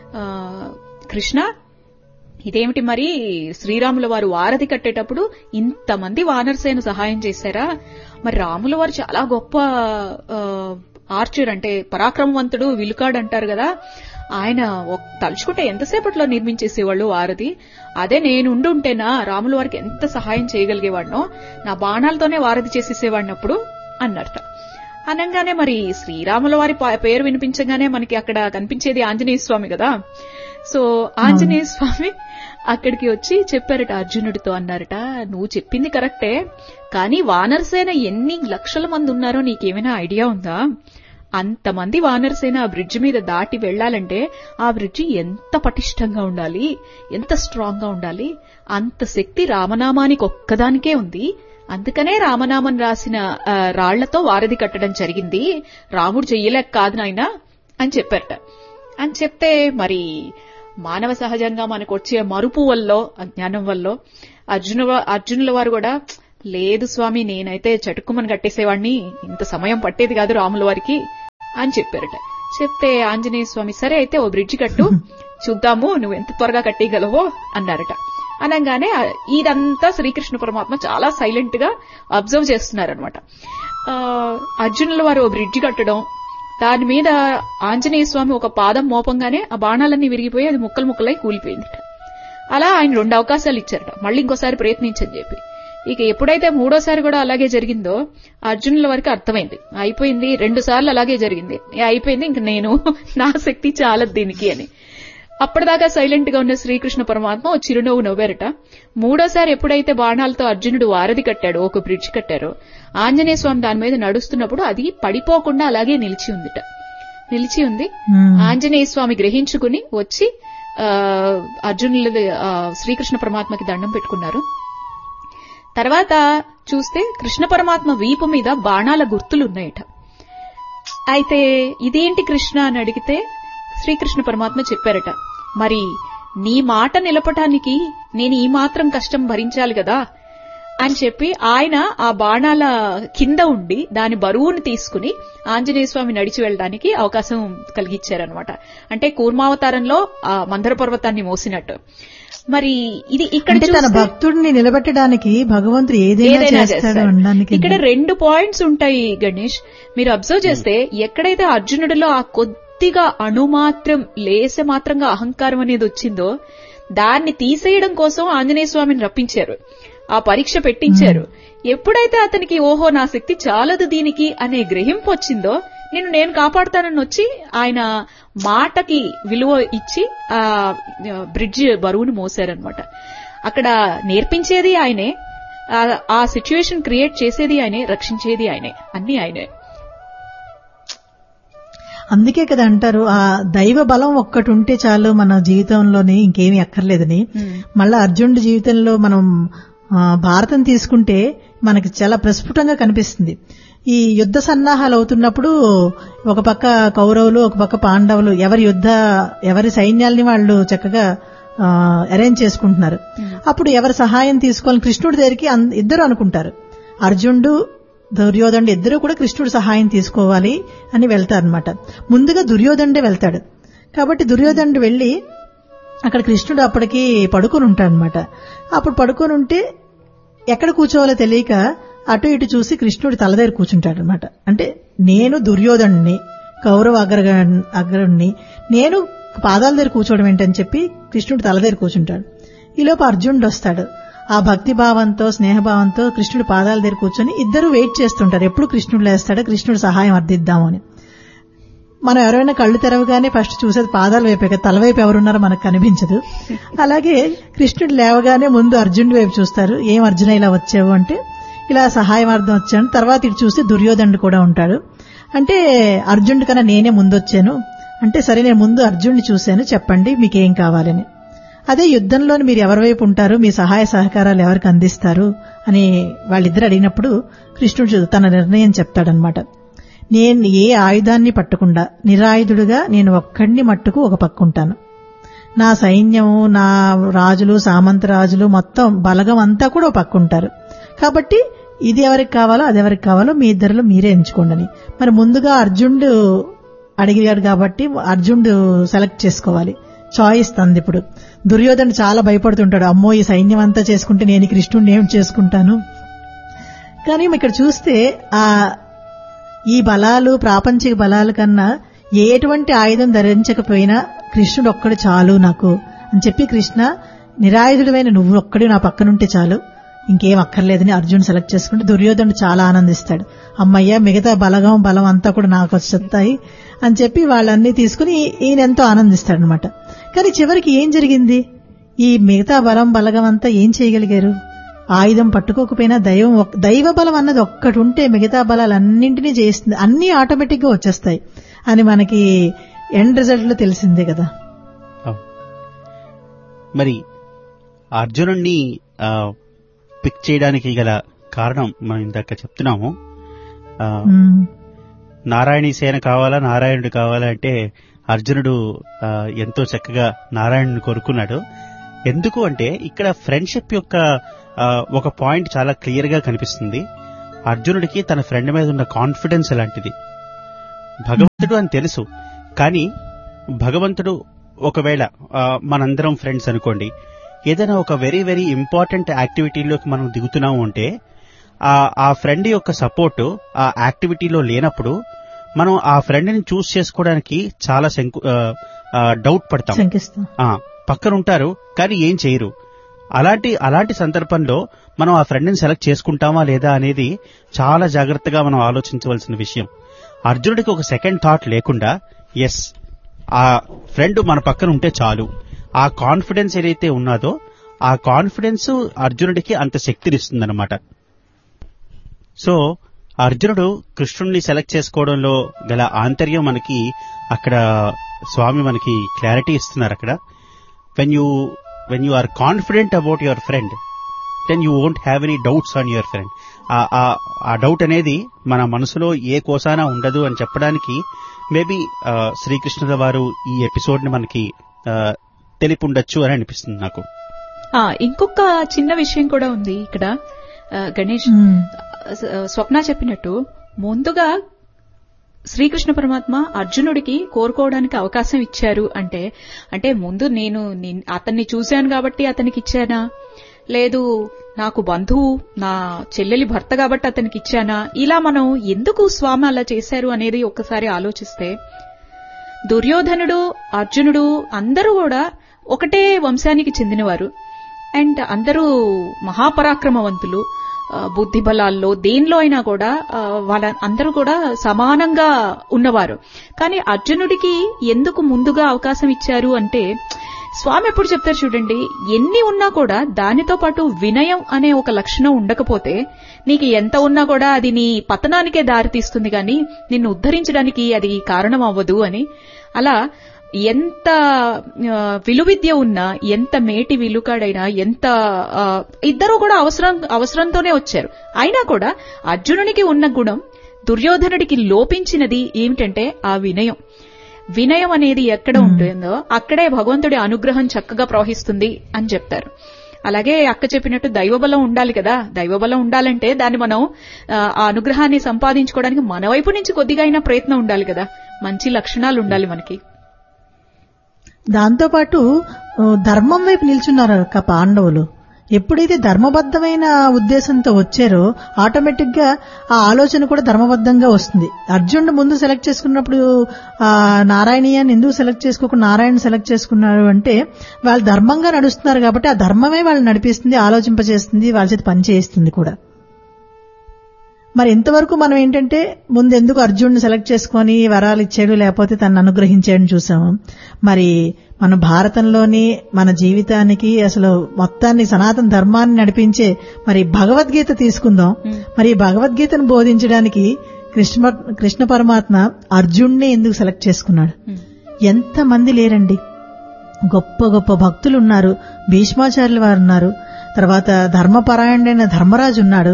కృష్ణ ఇదేమిటి మరి శ్రీరాముల వారు వారధి కట్టేటప్పుడు ఇంతమంది వానరసేన సహాయం చేశారా? మరి రాముల వారు చాలా గొప్ప ఆర్చర్, అంటే పరాక్రమవంతుడు, విలుకాడు అంటారు కదా, ఆయన తలుచుకుంటే ఎంతసేపట్లో నిర్మించేసేవాళ్ళు వారధి. అదే నేను ఉండుంటేనా రాముల వారికి ఎంత సహాయం చేయగలిగేవాడినో, నా బాణాలతోనే వారధి చేసేసేవాడినప్పుడు అన్నట్ట. అనగానే మరి శ్రీరాముల వారి పేరు వినిపించగానే మనకి అక్కడ కనిపించేది ఆంజనేయ స్వామి కదా. సో ఆంజనేయ స్వామి అక్కడికి వచ్చి చెప్పారట అర్జునుడితో. అన్నారట, నువ్వు చెప్పింది కరెక్టే, కానీ వానరసేన ఎన్ని లక్షల మంది ఉన్నారో నీకేమైనా ఐడియా ఉందా? అంతమంది వానరసేన ఆ బ్రిడ్జ్ మీద దాటి వెళ్లాలంటే ఆ బ్రిడ్జి ఎంత పటిష్టంగా ఉండాలి, ఎంత స్ట్రాంగ్ గా ఉండాలి. అంత శక్తి రామనామానికి ఒక్కదానికే ఉంది. అందుకనే రామనామం రాసిన రాళ్లతో వారధి కట్టడం జరిగింది, రాముడు చెయ్యలేక కాదు నాయనా అని చెప్పారట. అని చెప్తే మరి మానవ సహజంగా మనకు వచ్చే మరుపు వల్ల, అజ్ఞానం వల్ల అర్జున అర్జునుల వారు కూడా లేదు స్వామి, నేనైతే చటుక్కుమని కట్టేసేవాడిని, ఇంత సమయం పట్టేది కాదు రాముల వారికి అని చెప్పారట. చెప్తే ఆంజనేయ స్వామి సరే అయితే ఓ బ్రిడ్జి కట్టు చూద్దాము నువ్వు ఎంత త్వరగా కట్టేయగలవో అన్నారట. అనగానే ఇదంతా శ్రీకృష్ణ పరమాత్మ చాలా సైలెంట్ గా అబ్జర్వ్ చేస్తున్నారనమాట. అర్జునుల వారు ఓ బ్రిడ్జి కట్టడం, దాని మీద ఆంజనేయ స్వామి ఒక పాదం మోపంగానే ఆ బాణాలన్నీ విరిగిపోయి అది ముక్కలు ముక్కలై కూలిపోయిందిట. అలా ఆయన రెండు అవకాశాలు ఇచ్చారట, మళ్ళీ ఇంకోసారి ప్రయత్నించని చెప్పి. ఇక ఎప్పుడైతే మూడోసారి కూడా అలాగే జరిగిందో అర్జునుల వరకు అర్థమైంది, అయిపోయింది, రెండు సార్లు అలాగే జరిగింది, అయిపోయింది, ఇంక నేను నా శక్తి చాలదు దీనికి అని. అప్పటిదాకా సైలెంట్ గా ఉన్న శ్రీకృష్ణ పరమాత్మ ఓ చిరునవ్వు నవ్వారట. మూడోసారి ఎప్పుడైతే బాణాలతో అర్జునుడు వారధి కట్టాడో, ఒక బ్రిడ్జ్ కట్టారో, ఆంజనేయ స్వామి దాని మీద నడుస్తున్నప్పుడు అది పడిపోకుండా అలాగే నిలిచి ఉందిట. నిలిచి ఉంది. ఆంజనేయ స్వామి గ్రహించుకుని వచ్చి అర్జునుల శ్రీకృష్ణ పరమాత్మకి దండం పెట్టుకున్నారు. తర్వాత చూస్తే కృష్ణ పరమాత్మ వీపు మీద బాణాల గుర్తులున్నాయట. అయితే ఇదేంటి కృష్ణ అని అడిగితే శ్రీకృష్ణ పరమాత్మ చెప్పారట, మరి నీ మాట నిలపటానికి నేను ఈ మాత్రం కష్టం భరించాలి కదా అని చెప్పి ఆయన ఆ బాణాల కింద ఉండి దాని బరువును తీసుకుని ఆంజనేయ స్వామి నడిచి వెళ్ళడానికి అవకాశం కలిగించారనమాట. అంటే కూర్మావతారంలో ఆ మందర పర్వతాన్ని మోసినట్టు. మరి ఇది ఇక్కడ తన భక్తుడిని నిలబెట్టడానికి భగవంతుడు ఏదైనా చేస్తాడు అనడానికి ఇక్కడ రెండు పాయింట్స్ ఉంటాయి గణేష్. మీరు అబ్జర్వ్ చేస్తే ఎక్కడైతే అర్జునుడిలో ఆ కొద్దిగా అణుమాత్రం లేసే మాత్రంగా అహంకారం అనేది వచ్చిందో దాన్ని తీసేయడం కోసం ఆంజనేయ స్వామిని రప్పించారు, ఆ పరీక్ష పెట్టించారు. ఎప్పుడైతే అతనికి ఓహో నా శక్తి చాలదు దీనికి అనే గ్రహింపు వచ్చిందో నేను నేను కాపాడుతానని వచ్చి ఆయన మాటకి విలువ ఇచ్చి ఆ బ్రిడ్జ్ బరువును మోసారనమాట. అక్కడ నేర్పించేది ఆయనే, ఆ సిచ్యువేషన్ క్రియేట్ చేసేది ఆయనే, రక్షించేది ఆయనే, అన్ని ఆయనే. అందుకే కదా అంటారు ఆ దైవ బలం ఒక్కటి ఉంటే చాలు మన జీవితంలోని ఇంకేమీ అక్కర్లేదని. మళ్ళా అర్జునుడి జీవితంలో మనం భారతం తీసుకుంటే మనకి చాలా ప్రస్ఫుటంగా కనిపిస్తుంది. ఈ యుద్ధ సన్నాహాలు అవుతున్నప్పుడు ఒక పక్క కౌరవులు, ఒక పక్క పాండవులు ఎవరి యుద్ధ ఎవరి సైన్యాల్ని వాళ్ళు చక్కగా అరేంజ్ చేసుకుంటున్నారు. అప్పుడు ఎవరి సహాయం తీసుకోవాలని కృష్ణుడి దగ్గరికి ఇద్దరు అనుకుంటారు, అర్జునుడు దుర్యోధనుడు ఇద్దరు కూడా కృష్ణుడు సహాయం తీసుకోవాలి అని వెళ్తారనమాట. ముందుగా దుర్యోధనుడే వెళ్తాడు. కాబట్టి దుర్యోధనుడు వెళ్లి అక్కడ కృష్ణుడు అప్పటికి పడుకొని ఉంటాడనమాట. అప్పుడు పడుకొని ఉంటే ఎక్కడ కూర్చోవాలో తెలియక అటు ఇటు చూసి కృష్ణుడు తల దగ్గర కూర్చుంటాడనమాట. అంటే నేను దుర్యోధనుడిని, కౌరవ అగ్ర అగ్రుణ్ణి, నేను పాదాల దగ్గర కూర్చోవడం ఏంటని చెప్పి కృష్ణుడు తల దగ్గర కూర్చుంటాడు. ఈలోపు అర్జునుడు వస్తాడు. ఆ భక్తి భావంతో స్నేహభావంతో కృష్ణుడు పాదాల దగ్గర కూర్చొని ఇద్దరు వెయిట్ చేస్తుంటారు, ఎప్పుడు కృష్ణుడు లేస్తాడో కృష్ణుడు సహాయం అర్థిద్దాము అని. మనం ఎవరైనా కళ్ళు తెరవగానే ఫస్ట్ చూసేది పాదాల వైపే కదా, తల వైపు ఎవరున్నారో మనకు కనిపించదు. అలాగే కృష్ణుడు లేవగానే ముందు అర్జునుడి వైపు చూస్తారు, ఏం అర్జున ఇలా వచ్చావు అంటే ఇలా సహాయం అర్థం వచ్చాను. తర్వాత ఇటు చూస్తే దుర్యోధనుడు కూడా ఉంటాడు. అంటే అర్జునుడి కన్నా నేనే ముందు వచ్చాను అంటే, సరే నేను ముందు అర్జునుడిని చూశాను, చెప్పండి మీకేం కావాలని. అదే యుద్ధంలోని మీరు ఎవరి వైపు ఉంటారు, మీ సహాయ సహకారాలు ఎవరికి అందిస్తారు అని వాళ్ళిద్దరు అడిగినప్పుడు కృష్ణుడు తన నిర్ణయం చెప్తాడనమాట. నేను ఏ ఆయుధాన్ని పట్టకుండా నిరాయుధుడుగా నేను ఒక్కడిని మట్టుకు ఒక పక్కుంటాను. నా సైన్యము, నా రాజులు, సామంత రాజులు మొత్తం బలగం అంతా కూడా ఒక పక్కుంటారు. కాబట్టి ఇది ఎవరికి కావాలో అది ఎవరికి కావాలో మీ ఇద్దరిలో మీరే ఎంచుకోండి. మరి ముందుగా అర్జునుడు అడిగాడు కాబట్టి అర్జునుడు సెలెక్ట్ చేసుకోవాలి, చాయిస్ తంది. ఇప్పుడు దుర్యోధనుడు చాలా భయపడుతుంటాడు, అమ్మో ఈ సైన్యం అంతా చేసుకుంటే నేను కృష్ణుడిని ఏం చేసుకుంటాను. కానీ ఇక్కడ చూస్తే ఆ ఈ బలాలు ప్రాపంచిక బలాల కన్నా ఎటువంటి ఆయుధం ధరించకపోయినా కృష్ణుడు ఒక్కడు చాలు నాకు అని చెప్పి, కృష్ణ నిరాయుధుడమైన నువ్వు ఒక్కడు నా పక్కనుంటే చాలు, ఇంకేం అక్కర్లేదని అర్జున్ సెలెక్ట్ చేసుకుంటే దుర్యోధనుడు చాలా ఆనందిస్తాడు. అమ్మయ్య మిగతా బలగం బలం అంతా కూడా నాకు వచ్చేస్తాయి అని చెప్పి వాళ్ళన్నీ తీసుకుని ఈయన ఎంతో ఆనందిస్తాడు అనమాట. కానీ చివరికి ఏం జరిగింది, ఈ మిగతా బలం బలగం అంతా ఏం చేయగలిగారు? ఆయుధం పట్టుకోకపోయినా దైవం దైవ బలం అన్నది ఒక్కటి ఉంటే మిగతా బలాలన్నింటినీ చేస్తుంది, అన్ని ఆటోమేటిక్ గా వచ్చేస్తాయి అని మనకి ఎండ్ రిజల్ట్ లో తెలిసిందే కదా. మరి అర్జునుడిని పిక్ చేయడానికి గల కారణం మనం ఇందాక చెప్తున్నాము. నారాయణీ సేన కావాలా, నారాయణుడు కావాలా అంటే అర్జునుడు ఎంతో చక్కగా నారాయణుని కోరుకున్నాడు. ఎందుకు అంటే ఇక్కడ ఫ్రెండ్షిప్ యొక్క ఒక పాయింట్ చాలా క్లియర్ గా కనిపిస్తుంది. అర్జునుడికి తన ఫ్రెండ్ మీద ఉన్న కాన్ఫిడెన్స్ ఎలాంటిది. భగవంతుడు అని తెలుసు, కానీ భగవంతుడు ఒకవేళ మనందరం ఫ్రెండ్స్ అనుకోండి, ఏదైనా ఒక వెరీ వెరీ ఇంపార్టెంట్ యాక్టివిటీలోకి మనం దిగుతున్నాము అంటే ఆ ఫ్రెండ్ యొక్క సపోర్ట్ ఆ యాక్టివిటీలో లేనప్పుడు మనం ఆ ఫ్రెండ్ ని చూస్ చేసుకోవడానికి చాలా డౌట్ పడతాం. పక్కన ఉంటారు కానీ ఏం చేయరు. అలాంటి అలాంటి సందర్భంలో మనం ఆ ఫ్రెండ్ ని సెలెక్ట్ చేసుకుంటామా లేదా అనేది చాలా జాగ్రత్తగా మనం ఆలోచించవలసిన విషయం. అర్జునుడికి ఒక సెకండ్ థాట్ లేకుండా ఎస్ ఆ ఫ్రెండ్ మన పక్కన ఉంటే చాలు, ఆ కాన్ఫిడెన్స్ ఏదైతే ఉన్నదో ఆ కాన్ఫిడెన్స్ అర్జునుడికి అంత శక్తినిస్తుందన్నమాట. సో అర్జునుడు కృష్ణుడిని సెలెక్ట్ చేసుకోవడంలో గల ఆంతర్యం మనకి అక్కడ స్వామి మనకి క్లారిటీ ఇస్తున్నారు. అక్కడ when you when you are confident about your friend then you won't have any doubts on your friend. ఆ డౌట్ అనేది మన మనసులో ఏ కోసానా ఉండదు అని చెప్పడానికి మేబీ శ్రీకృష్ణుల వారు ఈ ఎపిసోడ్ ని మనకి తెలిపి ఉండొచ్చు అని అనిపిస్తుంది నాకు. ఇంకొక చిన్న విషయం కూడా ఉంది ఇక్కడ గణేష్. స్వప్న చెప్పినట్టు ముందుగా శ్రీకృష్ణ పరమాత్మ అర్జునుడికి కోరుకోవడానికి అవకాశం ఇచ్చారు అంటే అంటే ముందు నేను అతన్ని చూశాను కాబట్టి అతనికి ఇచ్చానా, లేదు నాకు బంధువు నా చెల్లెలి భర్త కాబట్టి అతనికి ఇచ్చానా, ఇలా మనం ఎందుకు స్వామి అలా చేశారు అనేది ఒక్కసారి ఆలోచిస్తే దుర్యోధనుడు అర్జునుడు అందరూ కూడా ఒకటే వంశానికి చెందినవారు అండ్ అందరూ మహాపరాక్రమవంతులు. బుద్ధి బలాల్లో దేనిలో అయినా కూడా వాళ్ళ అందరూ కూడా సమానంగా ఉన్నవారు. కానీ అర్జునుడికి ఎందుకు ముందుగా అవకాశం ఇచ్చారు అంటే స్వామి ఎప్పుడు చెప్తారు చూడండి, ఎన్ని ఉన్నా కూడా దానితో పాటు వినయం అనే ఒక లక్షణం ఉండకపోతే నీకు ఎంత ఉన్నా కూడా అది నీ పతనానికే దారితీస్తుంది కానీ నిన్ను ఉద్ధరించడానికి అది కారణం అవ్వదు అని. అలా ఎంత విలువిద్య ఉన్నా, ఎంత మేటి విలుకాడైనా, ఎంత ఇద్దరూ కూడా అవసరం అవసరంతోనే వచ్చారు. అయినా కూడా అర్జునునికి ఉన్న గుణం దుర్యోధనుడికి లోపించినది ఏమిటంటే ఆ వినయం. వినయం అనేది ఎక్కడ ఉంటుందో అక్కడే భగవంతుడి అనుగ్రహం చక్కగా ప్రవహిస్తుంది అని చెప్తారు. అలాగే అక్క చెప్పినట్టు దైవబలం ఉండాలి కదా. దైవబలం ఉండాలంటే దాన్ని మనం ఆ అనుగ్రహాన్ని సంపాదించుకోవడానికి మన వైపు నుంచి కొద్దిగా అయినా ప్రయత్నం ఉండాలి కదా. మంచి లక్షణాలు ఉండాలి మనకి. దాంతోపాటు ధర్మం వైపు నిల్చున్నారు అక్క పాండవులు. ఎప్పుడైతే ధర్మబద్ధమైన ఉద్దేశంతో వచ్చారో ఆటోమేటిక్ గా ఆ ఆలోచన కూడా ధర్మబద్ధంగా వస్తుంది. అర్జునుడు ముందు సెలెక్ట్ చేసుకున్నప్పుడు ఆ నారాయణీయాన్ని ఎందుకు సెలెక్ట్ చేసుకోకుండా నారాయణ సెలెక్ట్ చేసుకున్నారు అంటే వాళ్ళు ధర్మంగా నడుస్తున్నారు కాబట్టి ఆ ధర్మమే వాళ్ళు నడిపిస్తుంది, ఆలోచింపజేస్తుంది, వాళ్ళ చేతి పని చేయిస్తుంది కూడా. మరి ఎంతవరకు మనం ఏంటంటే ముందు ఎందుకు అర్జునుడిని సెలెక్ట్ చేసుకుని వరాలు ఇచ్చాడు లేకపోతే తనను అనుగ్రహించాడని చూసాము. మరి మన భారతంలోని మన జీవితానికి అసలు మొత్తాన్ని సనాతన ధర్మాన్ని నడిపించే మరి భగవద్గీత తీసుకుందాం. మరి భగవద్గీతను బోధించడానికి కృష్ణ కృష్ణ పరమాత్మ అర్జునుడిని ఎందుకు సెలెక్ట్ చేసుకున్నాడు? ఎంత మంది లేరండి, గొప్ప గొప్ప భక్తులు ఉన్నారు. భీష్మాచార్యుల వారు ఉన్నారు, తర్వాత ధర్మపరాయణుడైన ధర్మరాజు ఉన్నాడు,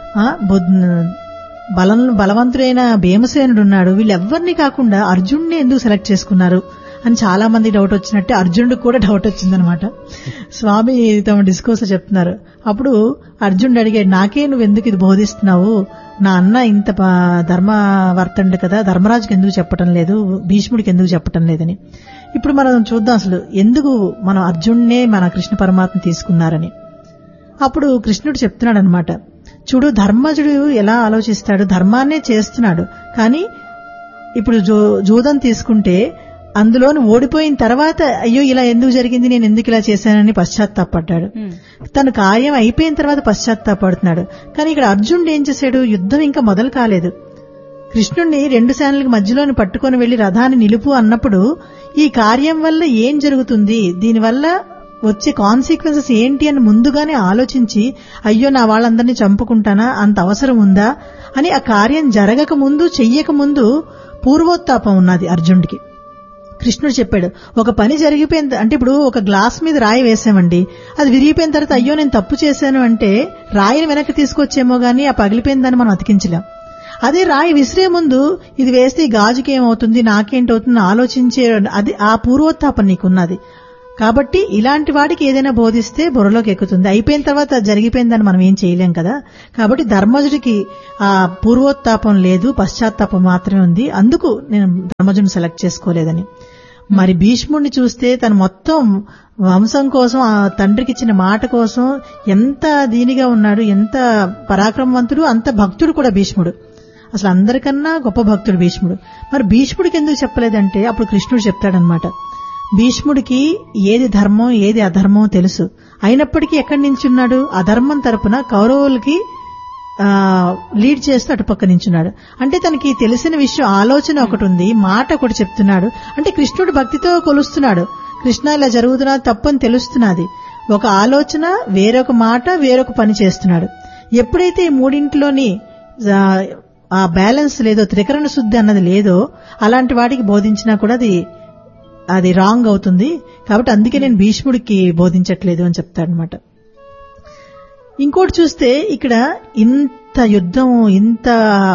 బలం బలవంతుడైన భీమసేనుడు ఉన్నాడు. వీళ్ళెవ్వరిని కాకుండా అర్జునుడిని ఎందుకు సెలెక్ట్ చేసుకున్నారు అని చాలా మంది డౌట్ వచ్చినట్టే అర్జునుడికి కూడా డౌట్ వచ్చిందనమాట. స్వామి తమ డిస్కోర్స్ చెప్తున్నారు. అప్పుడు అర్జునుడు అడిగాడు, నాకే నువ్వు ఎందుకు ఇది బోధిస్తున్నావు? నా అన్న ఇంత ధర్మవర్తండు కదా, ధర్మరాజుకి ఎందుకు చెప్పటం లేదు, భీష్ముడికి ఎందుకు చెప్పటం లేదని. ఇప్పుడు మనం చూద్దాం అసలు ఎందుకు మనం అర్జునుడినే మన కృష్ణ పరమాత్మ తీసుకున్నారని. అప్పుడు కృష్ణుడు చెప్తున్నాడు అనమాట, చూడు ధర్మజుడు ఎలా ఆలోచిస్తాడు, ధర్మాన్నే చేస్తున్నాడు. కానీ ఇప్పుడు జూ జూదం తీసుకుంటే అందులోని ఓడిపోయిన తర్వాత అయ్యో ఇలా ఎందుకు జరిగింది, నేను ఎందుకు ఇలా చేశానని పశ్చాత్తాపడ్డాడు. తన కార్యం అయిపోయిన తర్వాత పశ్చాత్తాపడుతున్నాడు. కానీ ఇక్కడ అర్జునుడు ఏం చేశాడు, యుద్ధం ఇంకా మొదలు కాలేదు. కృష్ణుడిని రెండు సేనలకు మధ్యలోని పట్టుకొని వెళ్లి రథాన్ని నిలుపు అన్నప్పుడు ఈ కార్యం వల్ల ఏం జరుగుతుంది, దీనివల్ల వచ్చే కాన్సిక్వెన్సెస్ ఏంటి అని ముందుగానే ఆలోచించి అయ్యో నా వాళ్ళందరినీ చంపుకుంటానా, అంత అవసరం ఉందా అని ఆ కార్యం జరగక ముందు చెయ్యక ముందు పూర్వోత్తాపం ఉన్నది అర్జునుడికి. కృష్ణుడు చెప్పాడు, ఒక పని జరిగిపోయింది అంటే ఇప్పుడు ఒక గ్లాస్ మీద రాయి వేసామండి, అది విరిగిపోయిన తర్వాత అయ్యో నేను తప్పు చేశాను అంటే రాయిని వెనక్కి తీసుకొచ్చేమో గానీ ఆ పగిలిపోయిన దాన్ని మనం అతికించలేం. అదే రాయి విసిరే ముందు ఇది వేస్తే ఈ గాజుకి ఏమవుతుంది, నాకేంటవుతుంది ఆలోచించే అది ఆ పూర్వోత్తాపం నీకున్నది. కాబట్టి ఇలాంటి వాడికి ఏదైనా బోధిస్తే బుర్రలోకి ఎక్కుతుంది. అయిపోయిన తర్వాత జరిగిపోయిందని మనం ఏం చేయలేం కదా. కాబట్టి ధర్మజుడికి ఆ పూర్వోత్తాపం లేదు, పశ్చాత్తాపం మాత్రమే ఉంది. అందుకు నేను ధర్మజుడిని సెలెక్ట్ చేసుకోలేదని. మరి భీష్ముడిని చూస్తే తను మొత్తం వంశం కోసం, ఆ తండ్రికి ఇచ్చిన మాట కోసం ఎంత దీనిగా ఉన్నాడు, ఎంత పరాక్రమవంతుడు, అంత భక్తుడు కూడా భీష్ముడు. అసలు అందరికన్నా గొప్ప భక్తుడు భీష్ముడు. మరి భీష్ముడికి ఎందుకు చెప్పలేదంటే అప్పుడు కృష్ణుడు చెప్తాడనమాట. భీష్ముడికి ఏది ధర్మం ఏది అధర్మం తెలుసు. అయినప్పటికీ ఎక్కడి నిల్చున్నాడు? అధర్మం తరపున కౌరవులకి లీడ్ చేస్తూ అటుపక్క నించున్నాడు. అంటే తనకి తెలిసిన విషయం, ఆలోచన ఒకటి ఉంది, మాట ఒకటి చెప్తున్నాడు. అంటే కృష్ణుడు భక్తితో కొలుస్తున్నాడు. కృష్ణ ఇలా జరుగుతున్నా తప్పని తెలుస్తున్నది. ఒక ఆలోచన, వేరొక మాట, వేరొక పని చేస్తున్నాడు. ఎప్పుడైతే ఈ మూడింటిలోని ఆ బ్యాలెన్స్ లేదో, త్రికరణ శుద్ధి అన్నది లేదో, అలాంటి వాటికి బోధించినా కూడా అది అది రాంగ్ అవుతుంది. కాబట్టి అందుకే నేను భీష్ముడికి బోధించట్లేదు అని చెప్తాడనమాట. ఇంకోటి చూస్తే ఇక్కడ ఇంత యుద్ధం, ఇంత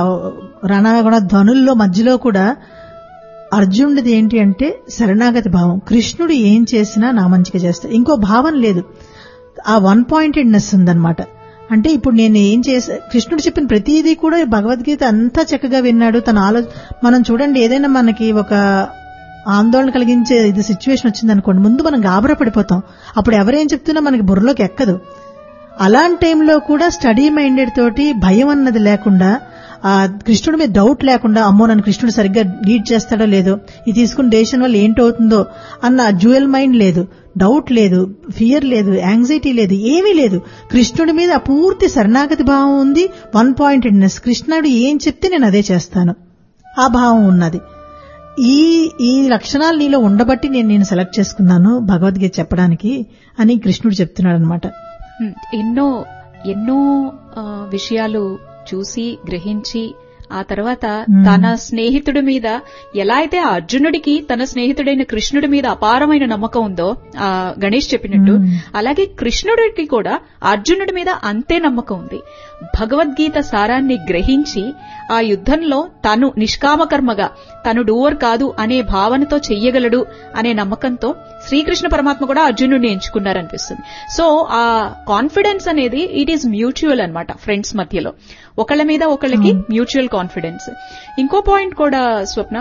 రణగుణ ధ్వనుల్లో మధ్యలో కూడా అర్జునుడిది ఏంటి అంటే శరణాగతి భావం. కృష్ణుడు ఏం చేసినా నా మంచిగా చేస్తా, ఇంకో భావం లేదు. ఆ వన్ పాయింటెడ్నెస్ ఉందన్నమాట. అంటే ఇప్పుడు నేను ఏం చేసా, కృష్ణుడు చెప్పిన ప్రతిదీ కూడా భగవద్గీత అంతా చక్కగా విన్నాడు. తన ఆలో మనం చూడండి, ఏదైనా మనకి ఒక ఆందోళన కలిగించే ఇది సిచ్యువేషన్ వచ్చిందనుకోండి, ముందు మనం గాబరా పడిపోతాం. అప్పుడు ఎవరేం చెప్తున్నా మనకి బుర్రలోకి ఎక్కదు. అలాంటి టైంలో కూడా స్టడీ మైండెడ్ తోటి భయం అన్నది లేకుండా, ఆ కృష్ణుడి మీద డౌట్ లేకుండా, అమ్మో నన్ను కృష్ణుడు సరిగ్గా లీడ్ చేస్తాడో లేదో, ఇది తీసుకున్న డెసిషన్ వల్ల ఏంటవుతుందో అన్న డ్యూయల్ మైండ్ లేదు, డౌట్ లేదు, ఫియర్ లేదు, యాంగ్జైటీ లేదు, ఏమీ లేదు. కృష్ణుడి మీద పూర్తి శరణాగతి భావం ఉంది, వన్ పాయింటెడ్నెస్. కృష్ణుడు ఏం చెప్తే నేను అదే చేస్తాను, ఆ భావం ఉన్నది. ఈ ఈ లక్షణాలు నీలో ఉండబట్టి నేను నేను సెలెక్ట్ చేసుకున్నాను భగవద్గీత చెప్పడానికి అని కృష్ణుడు చెప్తున్నాడు అనమాట. ఎన్నో ఎన్నో విషయాలు చూసి గ్రహించి ఆ తర్వాత తన స్నేహితుడి మీద ఎలా అయితే ఆ అర్జునుడికి తన స్నేహితుడైన కృష్ణుడి మీద అపారమైన నమ్మకం ఉందో ఆ గణేష్ చెప్పినట్టు, అలాగే కృష్ణుడికి కూడా అర్జునుడి మీద అంతే నమ్మకం ఉంది. భగవద్గీత సారాన్ని గ్రహించి ఆ యుద్ధంలో తను నిష్కామకర్మగా తను డూవర్ కాదు అనే భావనతో చెయ్యగలడు అనే నమ్మకంతో శ్రీకృష్ణ పరమాత్మ కూడా అర్జునుడిని ఎంచుకున్నారనిపిస్తుంది. సో ఆ కాన్ఫిడెన్స్ అనేది ఇట్ ఈజ్ మ్యూచువల్ అన్నమాట ఫ్రెండ్స్ మధ్యలో, ఒకళ్ళ మీద ఒకళ్ళకి మ్యూచువల్ కాన్ఫిడెన్స్. ఇంకో పాయింట్ కూడా స్వప్న,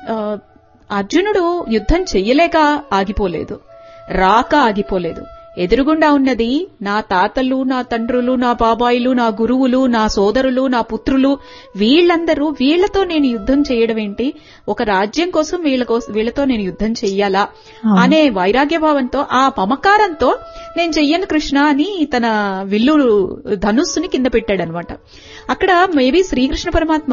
అర్జునుడు యుద్ధం చెయ్యలేక ఆగిపోలేదు, రాక ఆగిపోలేదు. ఎదురుగుండా ఉన్నది నా తాతలు, నా తండ్రులు, నా బాబాయిలు, నా గురువులు, నా సోదరులు, నా పుత్రులు, వీళ్లందరూ, వీళ్లతో నేను యుద్ధం చేయడం ఏంటి, ఒక రాజ్యం కోసం వీళ్ళ కోసం వీళ్లతో నేను యుద్ధం చెయ్యాలా అనే వైరాగ్యభావంతో, ఆ మమకారంతో నేను చెయ్యను కృష్ణ అని తన విల్లు ధనుస్సుని కింద పెట్టాడనమాట. అక్కడ మేబీ శ్రీకృష్ణ పరమాత్మ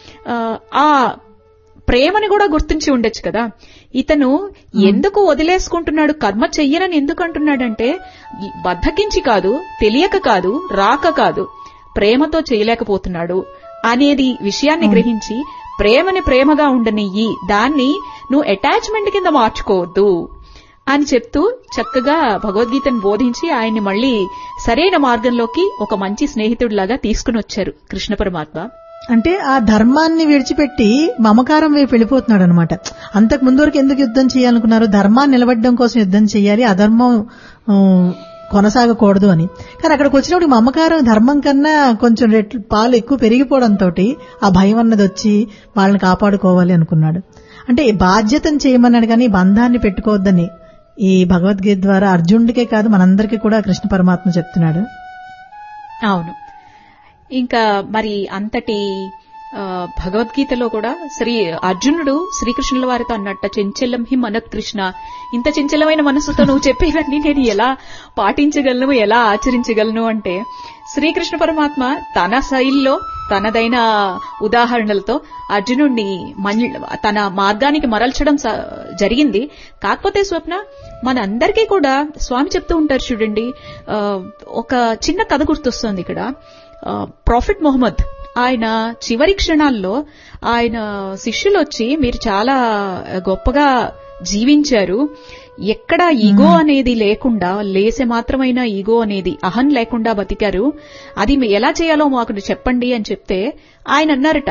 ఆ ప్రేమని కూడా గుర్తించి ఉండొచ్చు కదా. ఇతను ఎందుకు వదిలేసుకుంటున్నాడు, కర్మ చెయ్యనని ఎందుకు అంటున్నాడంటే బద్ధకించి కాదు, తెలియక కాదు, రాక కాదు, ప్రేమతో చేయలేకపోతున్నాడు అనేది విషయాన్ని గ్రహించి ప్రేమని ప్రేమగా ఉండనియ్యి, దాన్ని నువ్వు అటాచ్మెంట్ కింద మార్చుకోవద్దు అని చెప్తూ చక్కగా భగవద్గీతను బోధించి ఆయన్ని మళ్లీ సరైన మార్గంలోకి ఒక మంచి స్నేహితుడిలాగా తీసుకుని వచ్చారు కృష్ణ పరమాత్మ. అంటే ఆ ధర్మాన్ని విడిచిపెట్టి మమకారం వైపు వెళ్ళిపోతున్నాడు అనమాట. అంతకు ముందు వరకు ఎందుకు యుద్ధం చేయాలనుకున్నారు, ధర్మాన్ని నిలబడడం కోసం యుద్ధం చేయాలి, అధర్మం కొనసాగకూడదు అని. కానీ అక్కడికి వచ్చినప్పుడు మమకారం ధర్మం కన్నా కొంచెం రెట్లు పాలు ఎక్కువ పెరిగిపోవడంతో ఆ భయం అన్నది వచ్చి వాళ్ళని కాపాడుకోవాలి అనుకున్నాడు. అంటే బాధ్యతను చేయమన్నాడు కానీ బంధాన్ని పెట్టుకోవద్దని ఈ భగవద్గీత ద్వారా అర్జునుడికే కాదు మనందరికీ కూడా కృష్ణ పరమాత్మ చెప్తున్నాడు. అవును. ఇంకా మరి అంతటి భగవద్గీతలో కూడా శ్రీ అర్జునుడు శ్రీకృష్ణుల వారితో అన్నట్ట, చెంచలం హి మనత్ కృష్ణ, ఇంత చెంచలమైన మనసుతో నువ్వు చెప్పేవన్నీ నేను ఎలా పాటించగలను, ఎలా ఆచరించగలను అంటే శ్రీకృష్ణ పరమాత్మ తన శైలిలో తనదైన ఉదాహరణలతో అర్జునుడిని తన మార్గానికి మరల్చడం జరిగింది. కాకపోతే స్వప్న, మనందరికీ కూడా స్వామి చెప్తూ ఉంటారు చూడండి, ఒక చిన్న కథ గుర్తొస్తోంది ఇక్కడ. ప్రాఫిట్ మొహమ్మద్ ఆయన చివరి క్షణాల్లో ఆయన శిష్యులు వచ్చి మీరు చాలా గొప్పగా జీవించారు, ఎక్కడ ఈగో అనేది లేకుండా, లేసే మాత్రమైన ఈగో అనేది అహం లేకుండా బతికారు, అది ఎలా చేయాలో మాకు చెప్పండి అని చెప్తే ఆయన అన్నారట,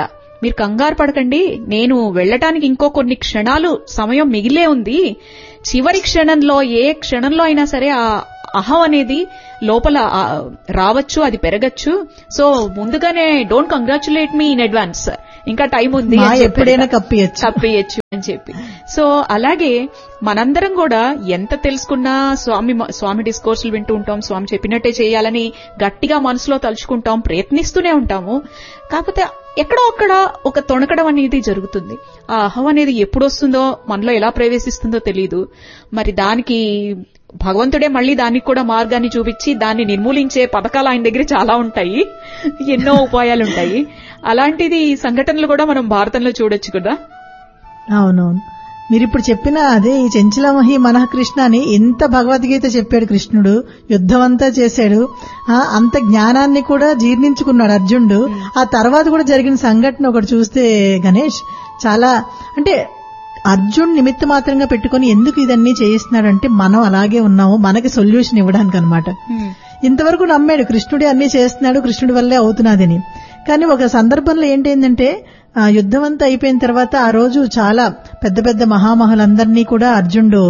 మీరు కంగారు పడకండి, నేను వెళ్ళటానికి ఇంకో కొన్ని క్షణాలు సమయం మిగిలే ఉంది. చివరి క్షణంలో ఏ క్షణంలో అయినా సరే ఆ అహం అనేది లోపల రావచ్చు, అది పెరగచ్చు. సో ముందుగానే don't congratulate me in advance, ఇంకా టైం ఉంది, ఎప్పుడైనా కప్పియచ్చు కప్పియచ్చు అని చెప్పి. సో అలాగే మనందరం కూడా ఎంత తెలుసుకున్నా స్వామి స్వామి డిస్కోర్సులు వింటూ ఉంటాం, స్వామి చెప్పినట్టే చేయాలని గట్టిగా మనసులో తలుచుకుంటాం, ప్రయత్నిస్తూనే ఉంటాము. కాకపోతే ఎక్కడో అక్కడ ఒక తొణకడం అనేది జరుగుతుంది. ఆ అహం అనేది ఎప్పుడు వస్తుందో, మనలో ఎలా ప్రవేశిస్తుందో తెలియదు. మరి దానికి భగవంతుడే మళ్లీ దానికి కూడా మార్గాన్ని చూపించి దాన్ని నిర్మూలించే పథకాలు ఆయన దగ్గర చాలా ఉంటాయి, ఎన్నో ఉపాయాలుంటాయి. అలాంటిది సంఘటనలు కూడా మనం భారతంలో చూడొచ్చు కదా. అవునవును, మీరిప్పుడు చెప్పిన అదే ఈ చెంచలమహి మనః కృష్ణ అని ఎంత భగవద్గీత చెప్పాడు కృష్ణుడు, యుద్ధం అంతా చేశాడు, అంత జ్ఞానాన్ని కూడా జీర్ణించుకున్నాడు అర్జునుడు. ఆ తర్వాత కూడా జరిగిన సంఘటన ఒకటి చూస్తే గణేష్, చాలా అంటే అర్జున్ నిమిత్త మాత్రంగా పెట్టుకుని ఎందుకు ఇదన్నీ చేయిస్తున్నాడంటే మనం అలాగే ఉన్నాము, మనకి సొల్యూషన్ ఇవ్వడానికి అనమాట. ఇంతవరకు నమ్మాడు కృష్ణుడే అన్ని చేస్తున్నాడు, కృష్ణుడి వల్లే అవుతున్నదని. కానీ ఒక సందర్భంలో ఏంటంటే ఆ యుద్ధం అంతా అయిపోయిన తర్వాత ఆ రోజు చాలా పెద్ద పెద్ద మహామహులందరినీ కూడా అర్జునుడు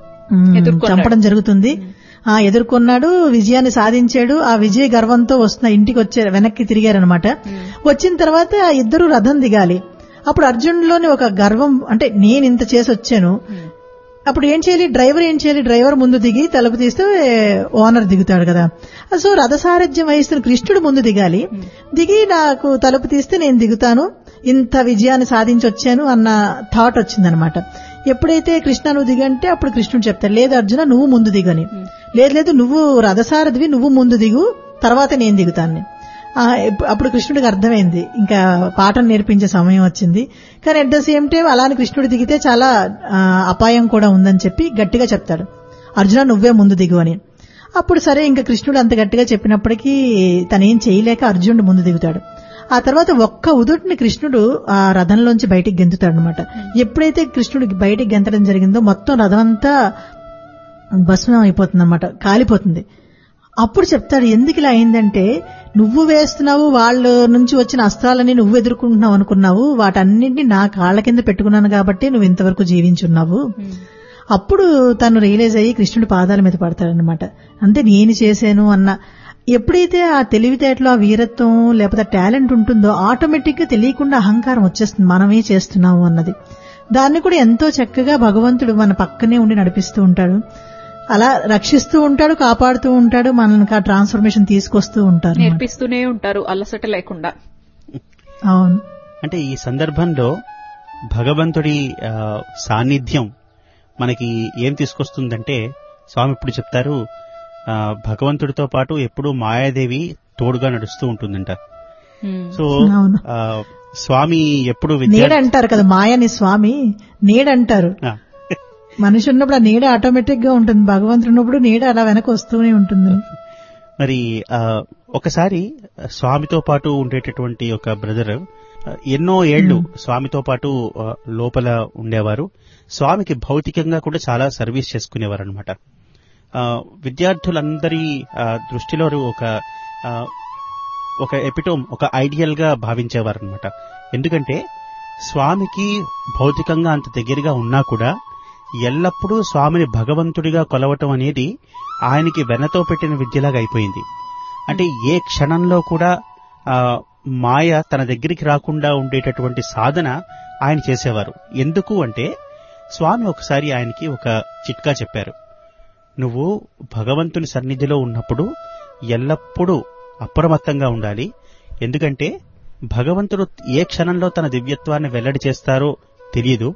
చంపడం జరుగుతుంది. ఆ ఎదుర్కొన్నాడు, విజయాన్ని సాధించాడు. ఆ విజయ గర్వంతో వస్తున్న ఇంటికి వచ్చే వెనక్కి తిరిగారనమాట. వచ్చిన తర్వాత ఇద్దరు రథం దిగాలి. అప్పుడు అర్జునులోని ఒక గర్వం, అంటే నేను ఇంత చేసి వచ్చాను, అప్పుడు ఏం చేయాలి, డ్రైవర్ ఏం చేయాలి, డ్రైవర్ ముందు దిగి తలుపు తీస్తే ఓనర్ దిగుతాడు కదా. సో రథసారథ్యం వహిస్తున్న కృష్ణుడు ముందు దిగాలి, దిగి నాకు తలుపు తీస్తే నేను దిగుతాను, ఇంత విజయాన్ని సాధించి వచ్చాను అన్న థాట్ వచ్చిందనమాట. ఎప్పుడైతే కృష్ణ నువ్వు దిగంటే అప్పుడు కృష్ణుడు చెప్తాడు, లేదు అర్జున నువ్వు ముందు దిగని, లేదు లేదు నువ్వు రథసారథివి, నువ్వు ముందు దిగు, తర్వాత నేను దిగుతాను. అప్పుడు కృష్ణుడికి అర్థమైంది ఇంకా పాఠం నేర్పించే సమయం వచ్చింది. కానీ అట్ ద సేమ్ టైం అలానే కృష్ణుడు దిగితే చాలా అపాయం కూడా ఉందని చెప్పి గట్టిగా చెప్తాడు, అర్జున నువ్వే ముందు దిగు అని. అప్పుడు సరే ఇంకా కృష్ణుడు అంత గట్టిగా చెప్పినప్పటికీ తనేం చేయలేక అర్జునుడు ముందు దిగుతాడు. ఆ తర్వాత ఒక్క ఉదుటిని కృష్ణుడు ఆ రథంలోంచి బయటికి గెంతుతాడు అనమాట. ఎప్పుడైతే కృష్ణుడు బయటికి గెంతడం జరిగిందో మొత్తం రథం అంతా భస్మం అయిపోతుంది అనమాట, కాలిపోతుంది. అప్పుడు చెప్తాడు ఎందుకు ఇలా అయిందంటే, నువ్వు వేస్తున్నావు, వాళ్ళ నుంచి వచ్చిన అస్త్రాలని నువ్వు ఎదుర్కొంటున్నావు అనుకున్నావు, వాటన్నింటినీ నా కాళ్ల కింద పెట్టుకున్నాను కాబట్టి నువ్వు ఇంతవరకు జీవించున్నావు. అప్పుడు తను రియలైజ్ అయ్యి కృష్ణుడి పాదాల మీద పడతాడనమాట. అంటే నేను చేశాను అన్న ఎప్పుడైతే ఆ తెలివితేటలో ఆ వీరత్వం లేకపోతే టాలెంట్ ఉంటుందో ఆటోమేటిక్ గా తెలియకుండా అహంకారం వచ్చేస్తుంది, మనమే చేస్తున్నాము అన్నది. దాన్ని కూడా ఎంతో చక్కగా భగవంతుడు మన పక్కనే ఉండి నడిపిస్తూ ఉంటాడు, అలా రక్షిస్తూ ఉంటాడు, కాపాడుతూ ఉంటాడు, మనకి ఆ ట్రాన్స్ఫర్మేషన్ తీసుకొస్తూ ఉంటారు, నేర్పిస్తూనే ఉంటారు అలసట లేకుండా. అవును, అంటే ఈ సందర్భంలో భగవంతుడి సాన్నిధ్యం మనకి ఏం తీసుకొస్తుందంటే, స్వామి ఇప్పుడు చెప్తారు భగవంతుడితో పాటు ఎప్పుడూ మాయాదేవి తోడుగా నడుస్తూ ఉంటుందంట. సో స్వామి ఎప్పుడు నీడ అంటారు కదా, మాయని స్వామి నీడ అంటారు. మనిషి ఉన్నప్పుడు ఆ నీడ ఆటోమేటిక్ గా ఉంటుంది, భగవంతుడు ఉన్నప్పుడు నీడ అలా వెనక వస్తూనే ఉంటుంది. మరి ఒకసారి స్వామితో పాటు ఉండేటటువంటి ఒక బ్రదర్ ఎన్నో ఏళ్లు స్వామితో పాటు లోపల ఉండేవారు. స్వామికి భౌతికంగా కూడా చాలా సర్వీస్ చేసుకునేవారు అనమాట. విద్యార్థులందరి దృష్టిలో ఒక ఒక ఎపిటోమ్, ఒక ఐడియల్ గా భావించేవారు అనమాట. ఎందుకంటే స్వామికి భౌతికంగా అంత దగ్గరగా ఉన్నా కూడా ఎల్లప్పుడూ స్వామిని భగవంతుడిగా కొలవటం అనేది ఆయనకి వెనతో పెట్టిన విద్యలాగా అయిపోయింది. అంటే ఏ క్షణంలో కూడా మాయ తన దగ్గరికి రాకుండా ఉండేటటువంటి సాధన ఆయన చేసేవారు. ఎందుకు అంటే స్వామి ఒకసారి ఆయనకి ఒక చిట్కా చెప్పారు, నువ్వు భగవంతుని సన్నిధిలో ఉన్నప్పుడు ఎల్లప్పుడూ అప్రమత్తంగా ఉండాలి. ఎందుకంటే భగవంతుడు ఏ క్షణంలో తన దివ్యత్వాన్ని వెల్లడి చేస్తారో తెలియదు.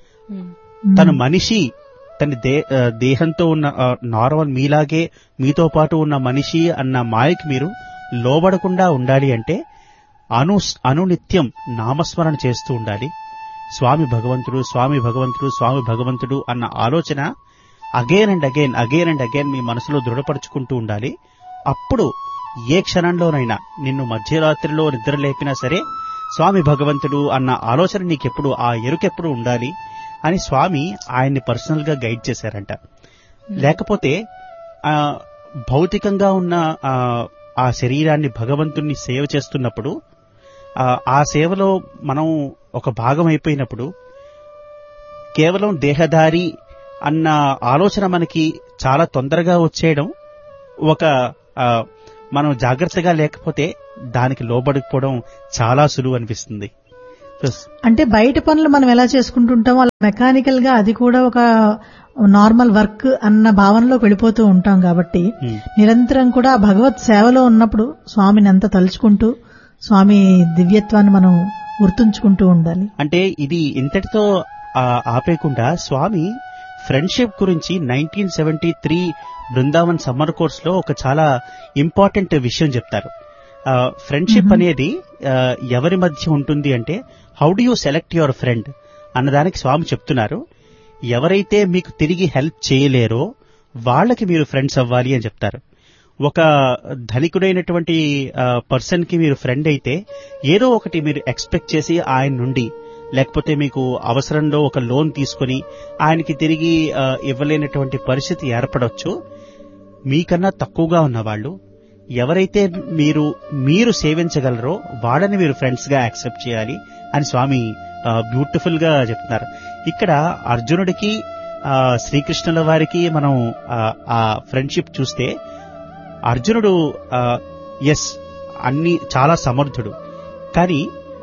తను మనిషి, తన దేహంతో ఉన్న నార్మల్ మీలాగే మీతో పాటు ఉన్న మనిషి అన్న మాయకి మీరు లోబడకుండా ఉండాలి అంటే అను అనునిత్యం నామస్మరణ చేస్తూ ఉండాలి. స్వామి భగవంతుడు, స్వామి భగవంతుడు, స్వామి భగవంతుడు అన్న ఆలోచన again and again again and again మీ మనసులో దృఢపరుచుకుంటూ ఉండాలి. అప్పుడు ఏ క్షణంలోనైనా నిన్ను మధ్యరాత్రిలో నిద్ర లేపినా సరే స్వామి భగవంతుడు అన్న ఆలోచన నీకెప్పుడు, ఆ ఎరుకెప్పుడు ఉండాలి అని స్వామి ఆయన్ని పర్సనల్ గా గైడ్ చేశారంట. లేకపోతే ఆ భౌతికంగా ఉన్న ఆ శరీరాన్ని భగవంతుణ్ణి సేవ చేస్తున్నప్పుడు ఆ సేవలో మనం ఒక భాగం అయిపోయినప్పుడు కేవలం దేహదారి అన్న ఆలోచన మనకి చాలా తొందరగా వచ్చేయడం, ఒక మనం జాగ్రత్తగా లేకపోతే దానికి లోబడిపోవడం చాలా సులువు అనిపిస్తుంది. అంటే బయట పనులు మనం ఎలా చేసుకుంటుంటామో అలా మెకానికల్ గా అది కూడా ఒక నార్మల్ వర్క్ అన్న భావనలోకి వెళ్ళిపోతూ ఉంటాం కాబట్టి నిరంతరం కూడా భగవత్ సేవలో ఉన్నప్పుడు స్వామిని అంతా తలుచుకుంటూ స్వామి దివ్యత్వాన్ని మనం గుర్తుంచుకుంటూ ఉండాలి. అంటే ఇది ఇంతటితో ఆపేయకుండా స్వామి ఫ్రెండ్షిప్ గురించి nineteen seventy three Brindavan summer course లో ఒక చాలా ఇంపార్టెంట్ విషయం చెప్తారు. ఫ్రెండ్షిప్ అనేది ఎవరి మధ్య ఉంటుంది అంటే how do you select your friend అన్నదానికి స్వామి చెప్తున్నారు. ఎవరైతే మీకు తిరిగి హెల్ప్ చేయలేరో వాళ్ళకి మీరు ఫ్రెండ్స్ అవ్వాలి అని చెప్తారు. ఒక ధనికుడైనటువంటి పర్సన్ కి మీరు ఫ్రెండ్ అయితే ఏదో ఒకటి మీరు ఎక్స్పెక్ట్ చేసి ఆయన నుండి, లేకపోతే మీకు అవసరంలో ఒక లోన్ తీసుకుని ఆయనకి తిరిగి ఇవ్వలేనటువంటి పరిస్థితి ఏర్పడవచ్చు. మీకన్నా తక్కువగా ఉన్నవాళ్ళు ఎవరైతే మీరు మీరు సేవించగలరో వాళ్ళని మీరు ఫ్రెండ్స్ గా యాక్సెప్ట్ చేయాలి అని స్వామి బ్యూటిఫుల్ గా చెప్తున్నారు. ఇక్కడ అర్జునుడికి శ్రీకృష్ణుల వారికి మనం ఆ ఫ్రెండ్షిప్ చూస్తే అర్జునుడు ఎస్ అన్ని చాలా సమర్థుడు, కానీ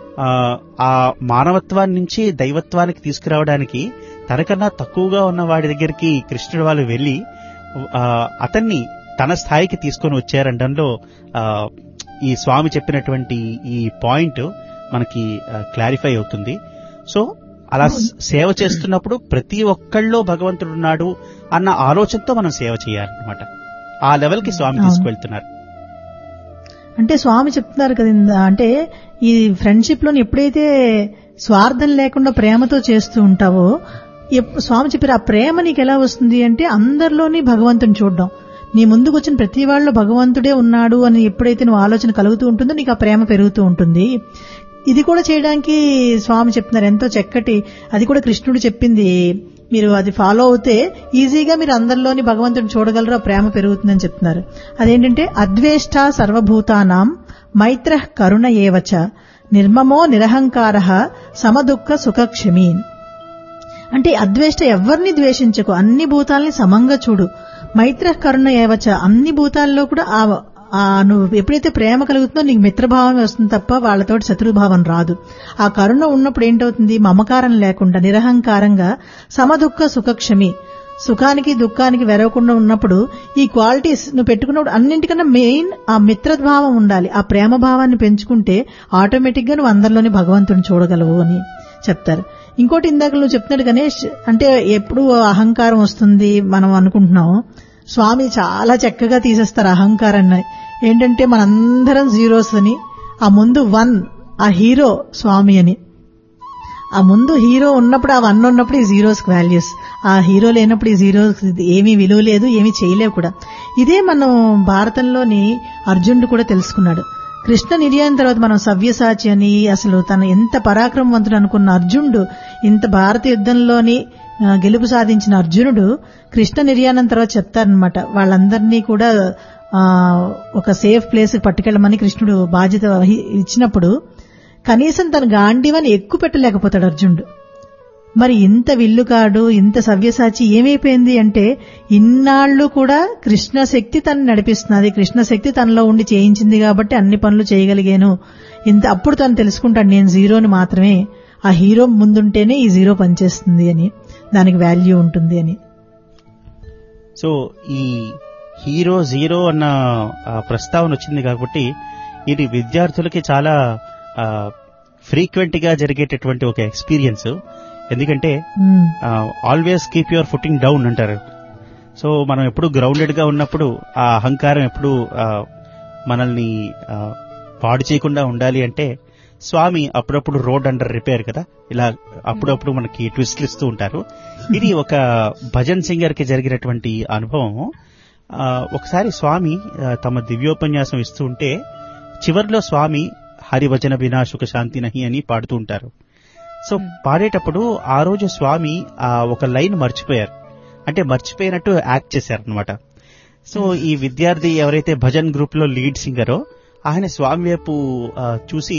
ఆ మానవత్వాన్ని నుంచి దైవత్వానికి తీసుకురావడానికి తనకన్నా తక్కువగా ఉన్న వాడి దగ్గరికి కృష్ణుడు వాళ్ళు వెళ్లి అతన్ని తన స్థాయికి తీసుకొని వచ్చారనడంలో ఈ స్వామి చెప్పినటువంటి ఈ పాయింట్ మనకి క్లారిఫై అవుతుంది. సో అలా సేవ చేస్తున్నప్పుడు ప్రతి ఒక్కళ్ళలో భగవంతుడు ఉన్నాడు అన్న ఆలోచనతో మనం సేవ చేయాలన్నమాట. ఆ లెవెల్ కి స్వామి తీసుకువెళ్తున్నారు. అంటే స్వామి చెప్తున్నారు కదా, అంటే ఈ ఫ్రెండ్షిప్ లోని ఎప్పుడైతే స్వార్థం లేకుండా ప్రేమతో చేస్తూ ఉంటావో, స్వామి చెప్పారు ఆ ప్రేమ నీకు ఎలా వస్తుంది అంటే అందరిలోని భగవంతుని చూడడం. నీ ముందుకు వచ్చిన ప్రతి వాళ్ళలో భగవంతుడే ఉన్నాడు అని ఎప్పుడైతే నువ్వు ఆలోచన కలుగుతూ ఉంటుందో నీకు ఆ ప్రేమ పెరుగుతూ ఉంటుంది. ఇది కూడా చేయడానికి స్వామి చెప్తున్నారు ఎంతో చక్కటి, అది కూడా కృష్ణుడు చెప్పింది. మీరు అది ఫాలో అవుతే ఈజీగా మీరు అందరిలోని భగవంతుడిని చూడగలరు, ఆ ప్రేమ పెరుగుతుందని చెప్తున్నారు. అదేంటంటే అద్వేష్ట సర్వభూతానాం మైత్రః కరుణ ఏవచ నిర్మమో నిరహంకారః సమదుఃఖ సుఖక్షమీన్. అంటే అద్వేష్ట ఎవరిని ద్వేషించకు, అన్ని భూతాలని సమంగా చూడు. మైత్రః కరుణ ఏవచ అన్ని భూతాల్లో కూడా ఆ నువ్వు ఎప్పుడైతే ప్రేమ కలుగుతుందో నీకు మిత్రభావమే వస్తుంది తప్ప వాళ్ళతోటి శత్రుభావం రాదు. ఆ కరుణ ఉన్నప్పుడు ఏంటవుతుంది, మమకారం లేకుండా నిరహంకారంగా సమదుఃఖ సుఖక్షమి, సుఖానికి దుఃఖానికి వెరవకుండా ఉన్నప్పుడు ఈ క్వాలిటీస్ నువ్వు పెట్టుకున్నప్పుడు అన్నింటికన్నా మెయిన్ ఆ మిత్రభావం ఉండాలి. ఆ ప్రేమ భావాన్ని పెంచుకుంటే ఆటోమేటిక్ గా నువ్వు అందరిలోని భగవంతుని చూడగలవు అని చెప్తారు. ఇంకోటి ఇందాక నువ్వు చెప్తున్నాడు గణేష్, అంటే ఎప్పుడు అహంకారం వస్తుంది మనం అనుకుంటున్నాం, స్వామి చాలా చక్కగా తీసేస్తారు అహంకారాన్ని. ఏంటంటే మనందరం జీరోస్ అని, ఆ ముందు వన్, ఆ హీరో స్వామి అని. ఆ ముందు హీరో ఉన్నప్పుడు ఆ వన్ ఉన్నప్పుడు ఈ జీరోస్ వాల్యూస్, ఆ హీరో లేనప్పుడు ఈ జీరోస్ ఏమీ విలువ లేదు, ఏమీ చేయలేవు కూడా. ఇదే మనం భారతంలోని అర్జునుడు కూడా తెలుసుకున్నాడు. కృష్ణ నిర్యాణం తర్వాత మనం సవ్యసాచి అని, అసలు తను ఎంత పరాక్రమవంతుడు అనుకున్న అర్జునుడు, ఇంత భారత యుద్ధంలోని గెలుపు సాధించిన అర్జునుడు కృష్ణ నిర్యాణం తర్వాత చెప్తారనమాట, వాళ్ళందరినీ కూడా ఒక సేఫ్ ప్లేస్ పట్టుకెళ్ళమని కృష్ణుడు బాధ్యత ఇచ్చినప్పుడు కనీసం తన గాంధీవని ఎక్కువ పెట్టలేకపోతాడు అర్జునుడు. మరి ఇంత విల్లుకాడు, ఇంత సవ్యసాచి ఏమైపోయింది అంటే ఇన్నాళ్లు కూడా కృష్ణ శక్తి తను నడిపిస్తున్నది, కృష్ణ శక్తి తనలో ఉండి చేయించింది కాబట్టి అన్ని పనులు చేయగలిగాను. ఇంత అప్పుడు తను తెలుసుకుంటాడు నేను జీరోని మాత్రమే, ఆ హీరో ముందుంటేనే ఈ జీరో పనిచేస్తుంది అని, దానికి వాల్యూ ఉంటుంది అని. సో ఈ హీరో జీరో అన్న ప్రస్తావన వచ్చింది కాబట్టి ఇది విద్యార్థులకి చాలా ఫ్రీక్వెంట్ గా జరిగేటటువంటి ఒక ఎక్స్పీరియన్స్. ఎందుకంటే always keep your footing down అంటారు. సో మనం ఎప్పుడు గ్రౌండెడ్ గా ఉన్నప్పుడు ఆ అహంకారం ఎప్పుడు మనల్ని పాడు చేయకుండా ఉండాలి అంటే స్వామి అప్పుడప్పుడు రోడ్ అండర్ రిపేర్ కదా, ఇలా అప్పుడప్పుడు మనకి ట్విస్ట్లు ఇస్తూ ఉంటారు. ఇది ఒక భజన్ సింగర్ కి జరిగినటువంటి అనుభవం. ఒకసారి స్వామి తమ దివ్యోపన్యాసం ఇస్తూ ఉంటే చివరిలో స్వామి హరిభజన బినా సుఖ శాంతి నహి అని పాడుతూ ఉంటారు. సో పాడేటప్పుడు ఆ రోజు స్వామి ఆ ఒక లైన్ మర్చిపోయారు, అంటే మర్చిపోయినట్టు యాక్ట్ చేశారనమాట. సో ఈ విద్యార్థి ఎవరైతే భజన్ గ్రూప్ లో లీడ్ సింగరో ఆయన స్వామి వైపు చూసి,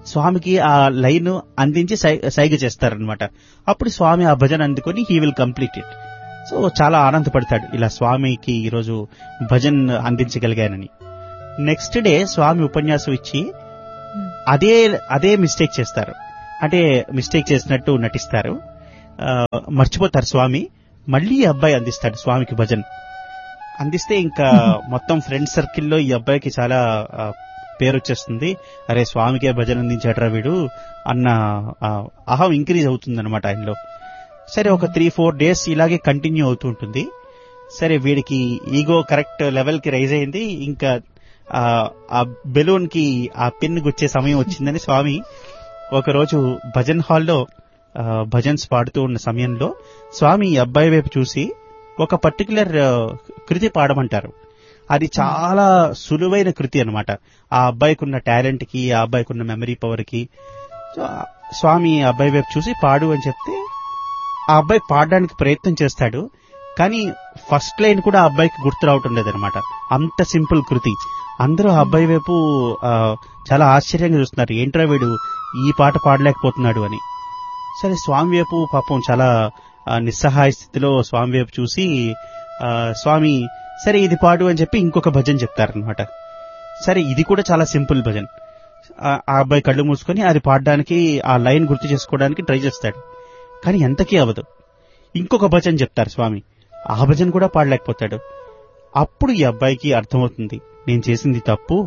స్వామికి ఆ లైన్ అందించి సైగ చేస్తారనమాట. అప్పుడు స్వామి ఆ భజన అందుకొని he will complete it. So చాలా ఆనందపడతాడు, ఇలా స్వామికి ఈరోజు భజన్ అందించగలిగానని. నెక్స్ట్ డే స్వామి ఉపన్యాసం ఇచ్చి అదే అదే మిస్టేక్ చేస్తారు, అంటే మిస్టేక్ చేసినట్టు నటిస్తారు, మర్చిపోతారు స్వామి. మళ్ళీ ఈ అబ్బాయి అందిస్తాడు స్వామికి భజన్. అందిస్తే ఇంకా మొత్తం ఫ్రెండ్ సర్కిల్లో ఈ అబ్బాయికి చాలా పేరు వచ్చేస్తుంది. అరే స్వామికే భజన అందించాడరా వీడు అన్న అహం ఇంక్రీజ్ అవుతుంది అనమాట ఆయనలో. సరే ఒక త్రీ ఫోర్ డేస్ ఇలాగే కంటిన్యూ అవుతూ ఉంటుంది. సరే వీడికి ఈగో కరెక్ట్ లెవెల్ కి రైజ్ అయింది. ఇంకా ఆ బెలూన్ కి ఆ పిన్ గుచ్చే సమయం వచ్చిందని స్వామి ఒకరోజు భజన్ హాల్లో భజన్స్ పాడుతూ ఉన్న సమయంలో స్వామి ఈ అబ్బాయి వైపు చూసి ఒక పర్టికులర్ కృతి పాడమంటారు. అది చాలా సులువైన కృతి అనమాట. ఆ అబ్బాయికి ఉన్న టాలెంట్ కి, ఆ అబ్బాయికి ఉన్న మెమరీ పవర్ కి స్వామి ఆ అబ్బాయి వైపు చూసి పాడు అని చెప్తే ఆ అబ్బాయి పాడడానికి ప్రయత్నం చేస్తాడు. కానీ ఫస్ట్ లైన్ కూడా ఆ అబ్బాయికి గుర్తు రావటం లేదనమాట. అంత సింపుల్ కృతి. అందరూ ఆ అబ్బాయి వైపు చాలా ఆశ్చర్యంగా చూస్తున్నారు, ఏంట్రా వీడు ఈ పాట పాడలేకపోతున్నాడు అని. సరే స్వామి వైపు పాపం చాలా నిస్సహాయ స్థితిలో స్వామి వైపు చూసి స్వామి సరే ఇది పాడు అని చెప్పి ఇంకొక భజన్ చెప్తారనమాట. సరే ఇది కూడా చాలా సింపుల్ భజన్. ఆ అబ్బాయి కళ్ళు మూసుకొని అది పాడడానికి, ఆ లైన్ గుర్తు చేసుకోవడానికి ట్రై చేస్తాడు. కానీ ఎంతకీ అవ్వదు. ఇంకొక భజన్ చెప్తారు స్వామి, ఆ భజన్ కూడా పాడలేకపోతాడు. అప్పుడు ఈ అబ్బాయికి అర్థమవుతుంది, నేను చేసింది తప్పు,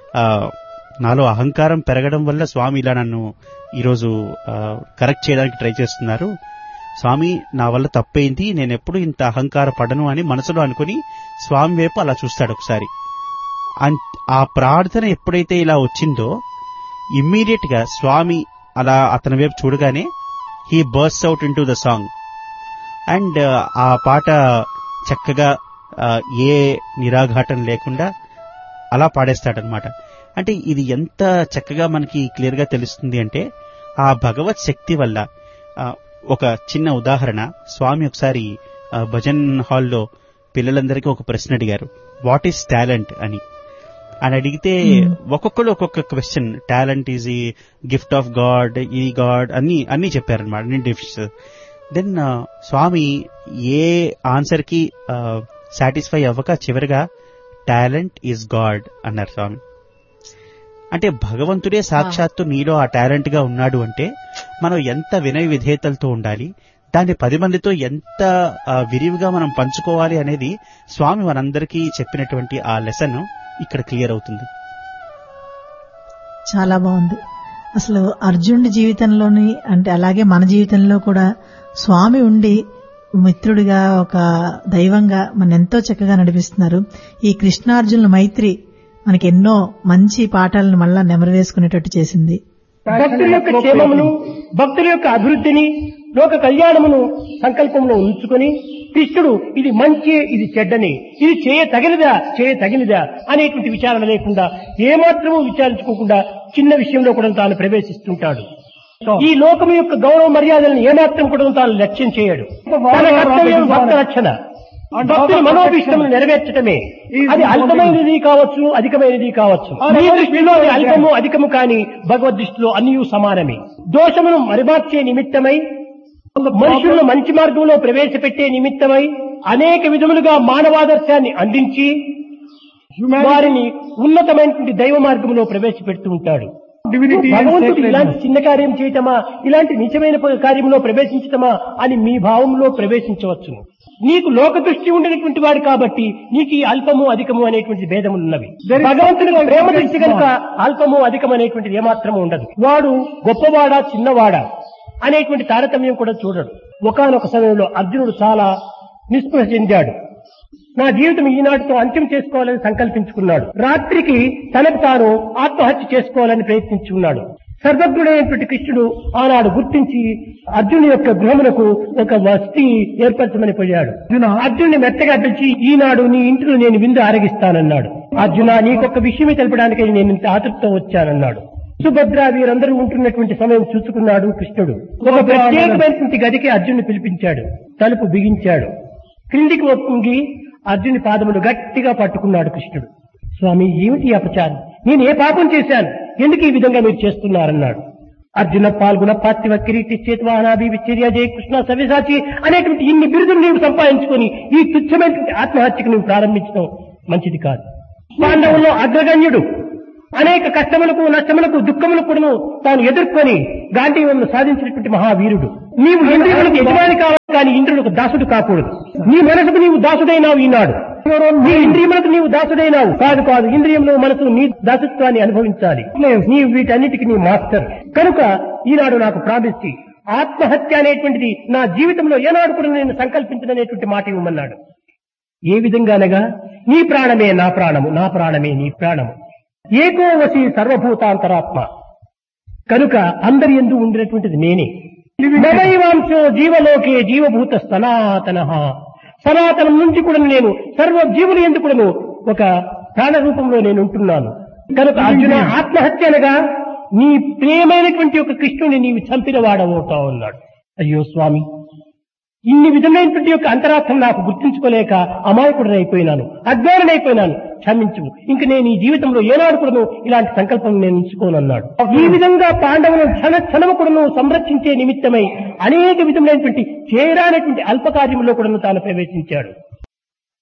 నాలో అహంకారం పెరగడం వల్ల స్వామి ఇలా నన్ను ఈరోజు కరెక్ట్ చేయడానికి ట్రై చేస్తున్నారు. స్వామి నా వల్ల తప్పైంది, నేనెప్పుడు ఇంత అహంకార పడను అని మనసులో అనుకుని స్వామి వైపు అలా చూస్తాడు ఒకసారి. ఆ ప్రార్థన ఎప్పుడైతే ఇలా వచ్చిందో ఇమ్మీడియట్ గా స్వామి అలా అతని వైపు చూడగానే he burst out in to the song. And ఆ పాట చక్కగా ఏ నిరాఘాటం లేకుండా అలా పాడేస్తాడనమాట. అంటే ఇది ఎంత చక్కగా మనకి క్లియర్ గా తెలుస్తుంది అంటే ఆ భగవత్ శక్తి వల్ల. ఒక చిన్న ఉదాహరణ, స్వామి ఒకసారి భజన్ హాల్లో పిల్లలందరికీ ఒక ప్రశ్న అడిగారు, వాట్ ఈస్ టాలెంట్ అని. అని అడిగితే ఒక్కొక్కరు ఒక్కొక్క క్వశ్చన్, టాలెంట్ ఈజ్ ఈ గిఫ్ట్ ఆఫ్ గాడ్, ఈ గాడ్ అన్ని అన్ని చెప్పారనమాట, అన్ని డిఫిషన్స్. దెన్ స్వామి ఏ ఆన్సర్ కి సాటిస్ఫై అవ్వక చివరిగా టాలెంట్ ఈజ్ గాడ్ అన్నారు స్వామి. అంటే భగవంతుడే సాక్షాత్తు నీలో ఆ టాలెంట్ గా ఉన్నాడు అంటే మనం ఎంత వినయ విధేయతలతో ఉండాలి, దాన్ని పది మందితో ఎంత విరివిగా మనం పంచుకోవాలి అనేది స్వామి మనందరికీ చెప్పినటువంటి ఆ లెసన్ ఇక్కడ క్లియర్ అవుతుంది. చాలా బాగుంది. అసలు అర్జునుడి జీవితంలోని అంటే అలాగే మన జీవితంలో కూడా స్వామి ఉండి మిత్రుడిగా ఒక దైవంగా మన ఎంతో చక్కగా నడిపిస్తున్నారు. ఈ కృష్ణార్జునుల మైత్రి మనకి ఎన్నో మంచి పాఠాలను మళ్ళా నెమరు వేసుకునేటట్టు చేసింది. భక్తుల యొక్క క్షేమమును, భక్తుల యొక్క అభివృద్ధిని, లోక కళ్యాణమును సంకల్పంలో ఉంచుకొని కృష్ణుడు ఇది మంచి, ఇది చెడ్డని, ఇది చేయ తగినదా, చేయ తగినదా అనేటువంటి విచారణ లేకుండా, ఏమాత్రమూ విచారించుకోకుండా చిన్న విషయంలో కూడా తాను ప్రవేశిస్తుంటాడు. ఈ లోకం యొక్క గౌరవ మర్యాదలను ఏమాత్రం కూడా తాను లక్ష్యం చేయడు. తన కర్తవ్యం భక్త రక్షణ, భక్తుల మనోభీష్టములు నెరవేర్చటమే. అది అల్పమైనది కావచ్చు, అధికమైనది కావచ్చు. మీ దృష్టిలో అది అల్పము అధికము కాని భగవద్ దృష్టిలో అన్నీ సమానమే. దోషమును మరిమార్చే నిమిత్తమై, మనుషులను మంచి మార్గంలో ప్రవేశపెట్టే నిమిత్తమై అనేక విధములుగా మానవాదర్శాన్ని అందించి వారిని ఉన్నతమైనటువంటి దైవ మార్గంలో ప్రవేశపెడుతూ ఉంటాడు. భగవంతుడు ఇలాంటి చిన్న కార్యం చేయటమా, ఇలాంటి నిజమైన కార్యంలో ప్రవేశించటమా అని మీ భావంలో ప్రవేశించవచ్చును. నీకు లోక దృష్టి ఉండినటువంటి వాడు కాబట్టి నీకు ఈ అల్పము అధికము అనేటువంటి భేదములు ఉన్నవి. భగవంతుని ప్రేమ దృష్టి కనుక అల్పము అధికం అనేటువంటిది ఏమాత్రము ఉండదు. వాడు గొప్పవాడా చిన్నవాడా అనేటువంటి తారతమ్యం కూడా చూడడు. ఒకానొక సమయంలో అర్జునుడు చాలా నిస్పృహ చెందాడు. నా జీవితం ఈనాటితో అంత్యం చేసుకోవాలని సంకల్పించుకున్నాడు. రాత్రికి తనకు తాను ఆత్మహత్య చేసుకోవాలని ప్రయత్నించుకున్నాడు. సర్వజ్ఞుడైనటువంటి కృష్ణుడు ఆనాడు గుర్తించి అర్జునుడి యొక్క గృహమునకు ఒక వసతి ఏర్పరచమని పోయాడు. అర్జునుని మెత్తగా పిలిచి, ఈనాడు నీ ఇంటిలో నేను విందు ఆరగిస్తానన్నాడు. అర్జున, నీకొక విషయమే తెలపడానికి నేను ఇంత ఆతృతతో వచ్చానన్నాడు. సుభద్ర వీరందరూ ఉంటున్నటువంటి సమయం చూసుకున్నాడు కృష్ణుడు. ఒక ప్రత్యేకమైనటువంటి గదికి అర్జునుని పిలిపించాడు. తలుపు బిగించాడు. క్రిందికి వంగి అర్జుని పాదములు గట్టిగా పట్టుకున్నాడు కృష్ణుడు. స్వామి, ఏమిటి అపచారం? నేను ఏ పాపం చేశాను, ఎందుకు ఈ విధంగా మీరు చేస్తున్నారన్నాడు. అర్జున పాల్గొన పార్థివ కిరీటి చేతువాహనాభి విచ్చర్య జయ కృష్ణ సవ్యసాచి అనేటువంటి ఇన్ని బిరుదులు నీవు సంపాదించుకొని ఈ తుచ్చమైనటువంటి ఆత్మహత్యకు నువ్వు ప్రారంభించడం మంచిది కాదు. పాండవుల్లో అగ్రగణ్యుడు అనేక కష్టములకు నష్టములకు దుఃఖములకు కూడా తాను ఎదుర్కొని గాంధీవంను సాధించినటువంటి మహావీరుడు. నీవు ఇంద్రియములకు యజమాని కావాలి కానీ ఇంద్రులకు దాసుడు కాకూడదు. నీ మనసుకు నీవు దాసుడైనావు ఈనాడు. నీ ఇంద్రియములకు నీవు దాసుడైనావు కాదు కాదు ఇంద్రియంలో మనసు నీ దాసత్వాన్ని అనుభవించాలి. నీవు వీటన్నిటికీ నీ మాస్టర్ కనుక ఈనాడు నాకు ప్రార్థించి ఆత్మహత్య అనేటువంటిది నా జీవితంలో ఏనాడు కూడా నేను సంకల్పించదనేటువంటి మాట ఇవ్వమన్నాడు. ఏ విధంగానగా నీ ప్రాణమే నా ప్రాణము, నా ప్రాణమే నీ ప్రాణము, ఏకో వసి సర్వభూతాంతరాత్మ. కనుక అందరి యందు ఉండినటువంటిది నేనే. నవైవాంశో జీవలోకే జీవభూత సనాతన. సనాతనం నుంచి కూడా నేను సర్వ జీవుల యందు కూడా ఒక ప్రాణ రూపంలో నేను ఉంటున్నాను. కనుక అర్జున ఆత్మహత్య అనగా నీ ప్రియమైనటువంటి ఒక కృష్ణుని నీవు చంపిన వాడవుతా ఉన్నాడు. అయ్యో స్వామి, ఇన్ని విధమైనటువంటి యొక్క అంతరార్థం నాకు గుర్తించుకోలేక అమాయకుడనైపోయినాను, అజ్ఞానుడైపోయినాను, క్షమించు. ఇంక నేను ఈ జీవితంలో ఏనాడు కూడా ఇలాంటి సంకల్పం నేను ఉంచుకోనన్నాడు. ఈ విధంగా పాండవులను క్షణ క్షణము కూడా సంరక్షించే నిమిత్తమై అనేక విధములైనటువంటి చేరానటువంటి అల్పకార్యంలో కూడా తాను ప్రవేశించాడు.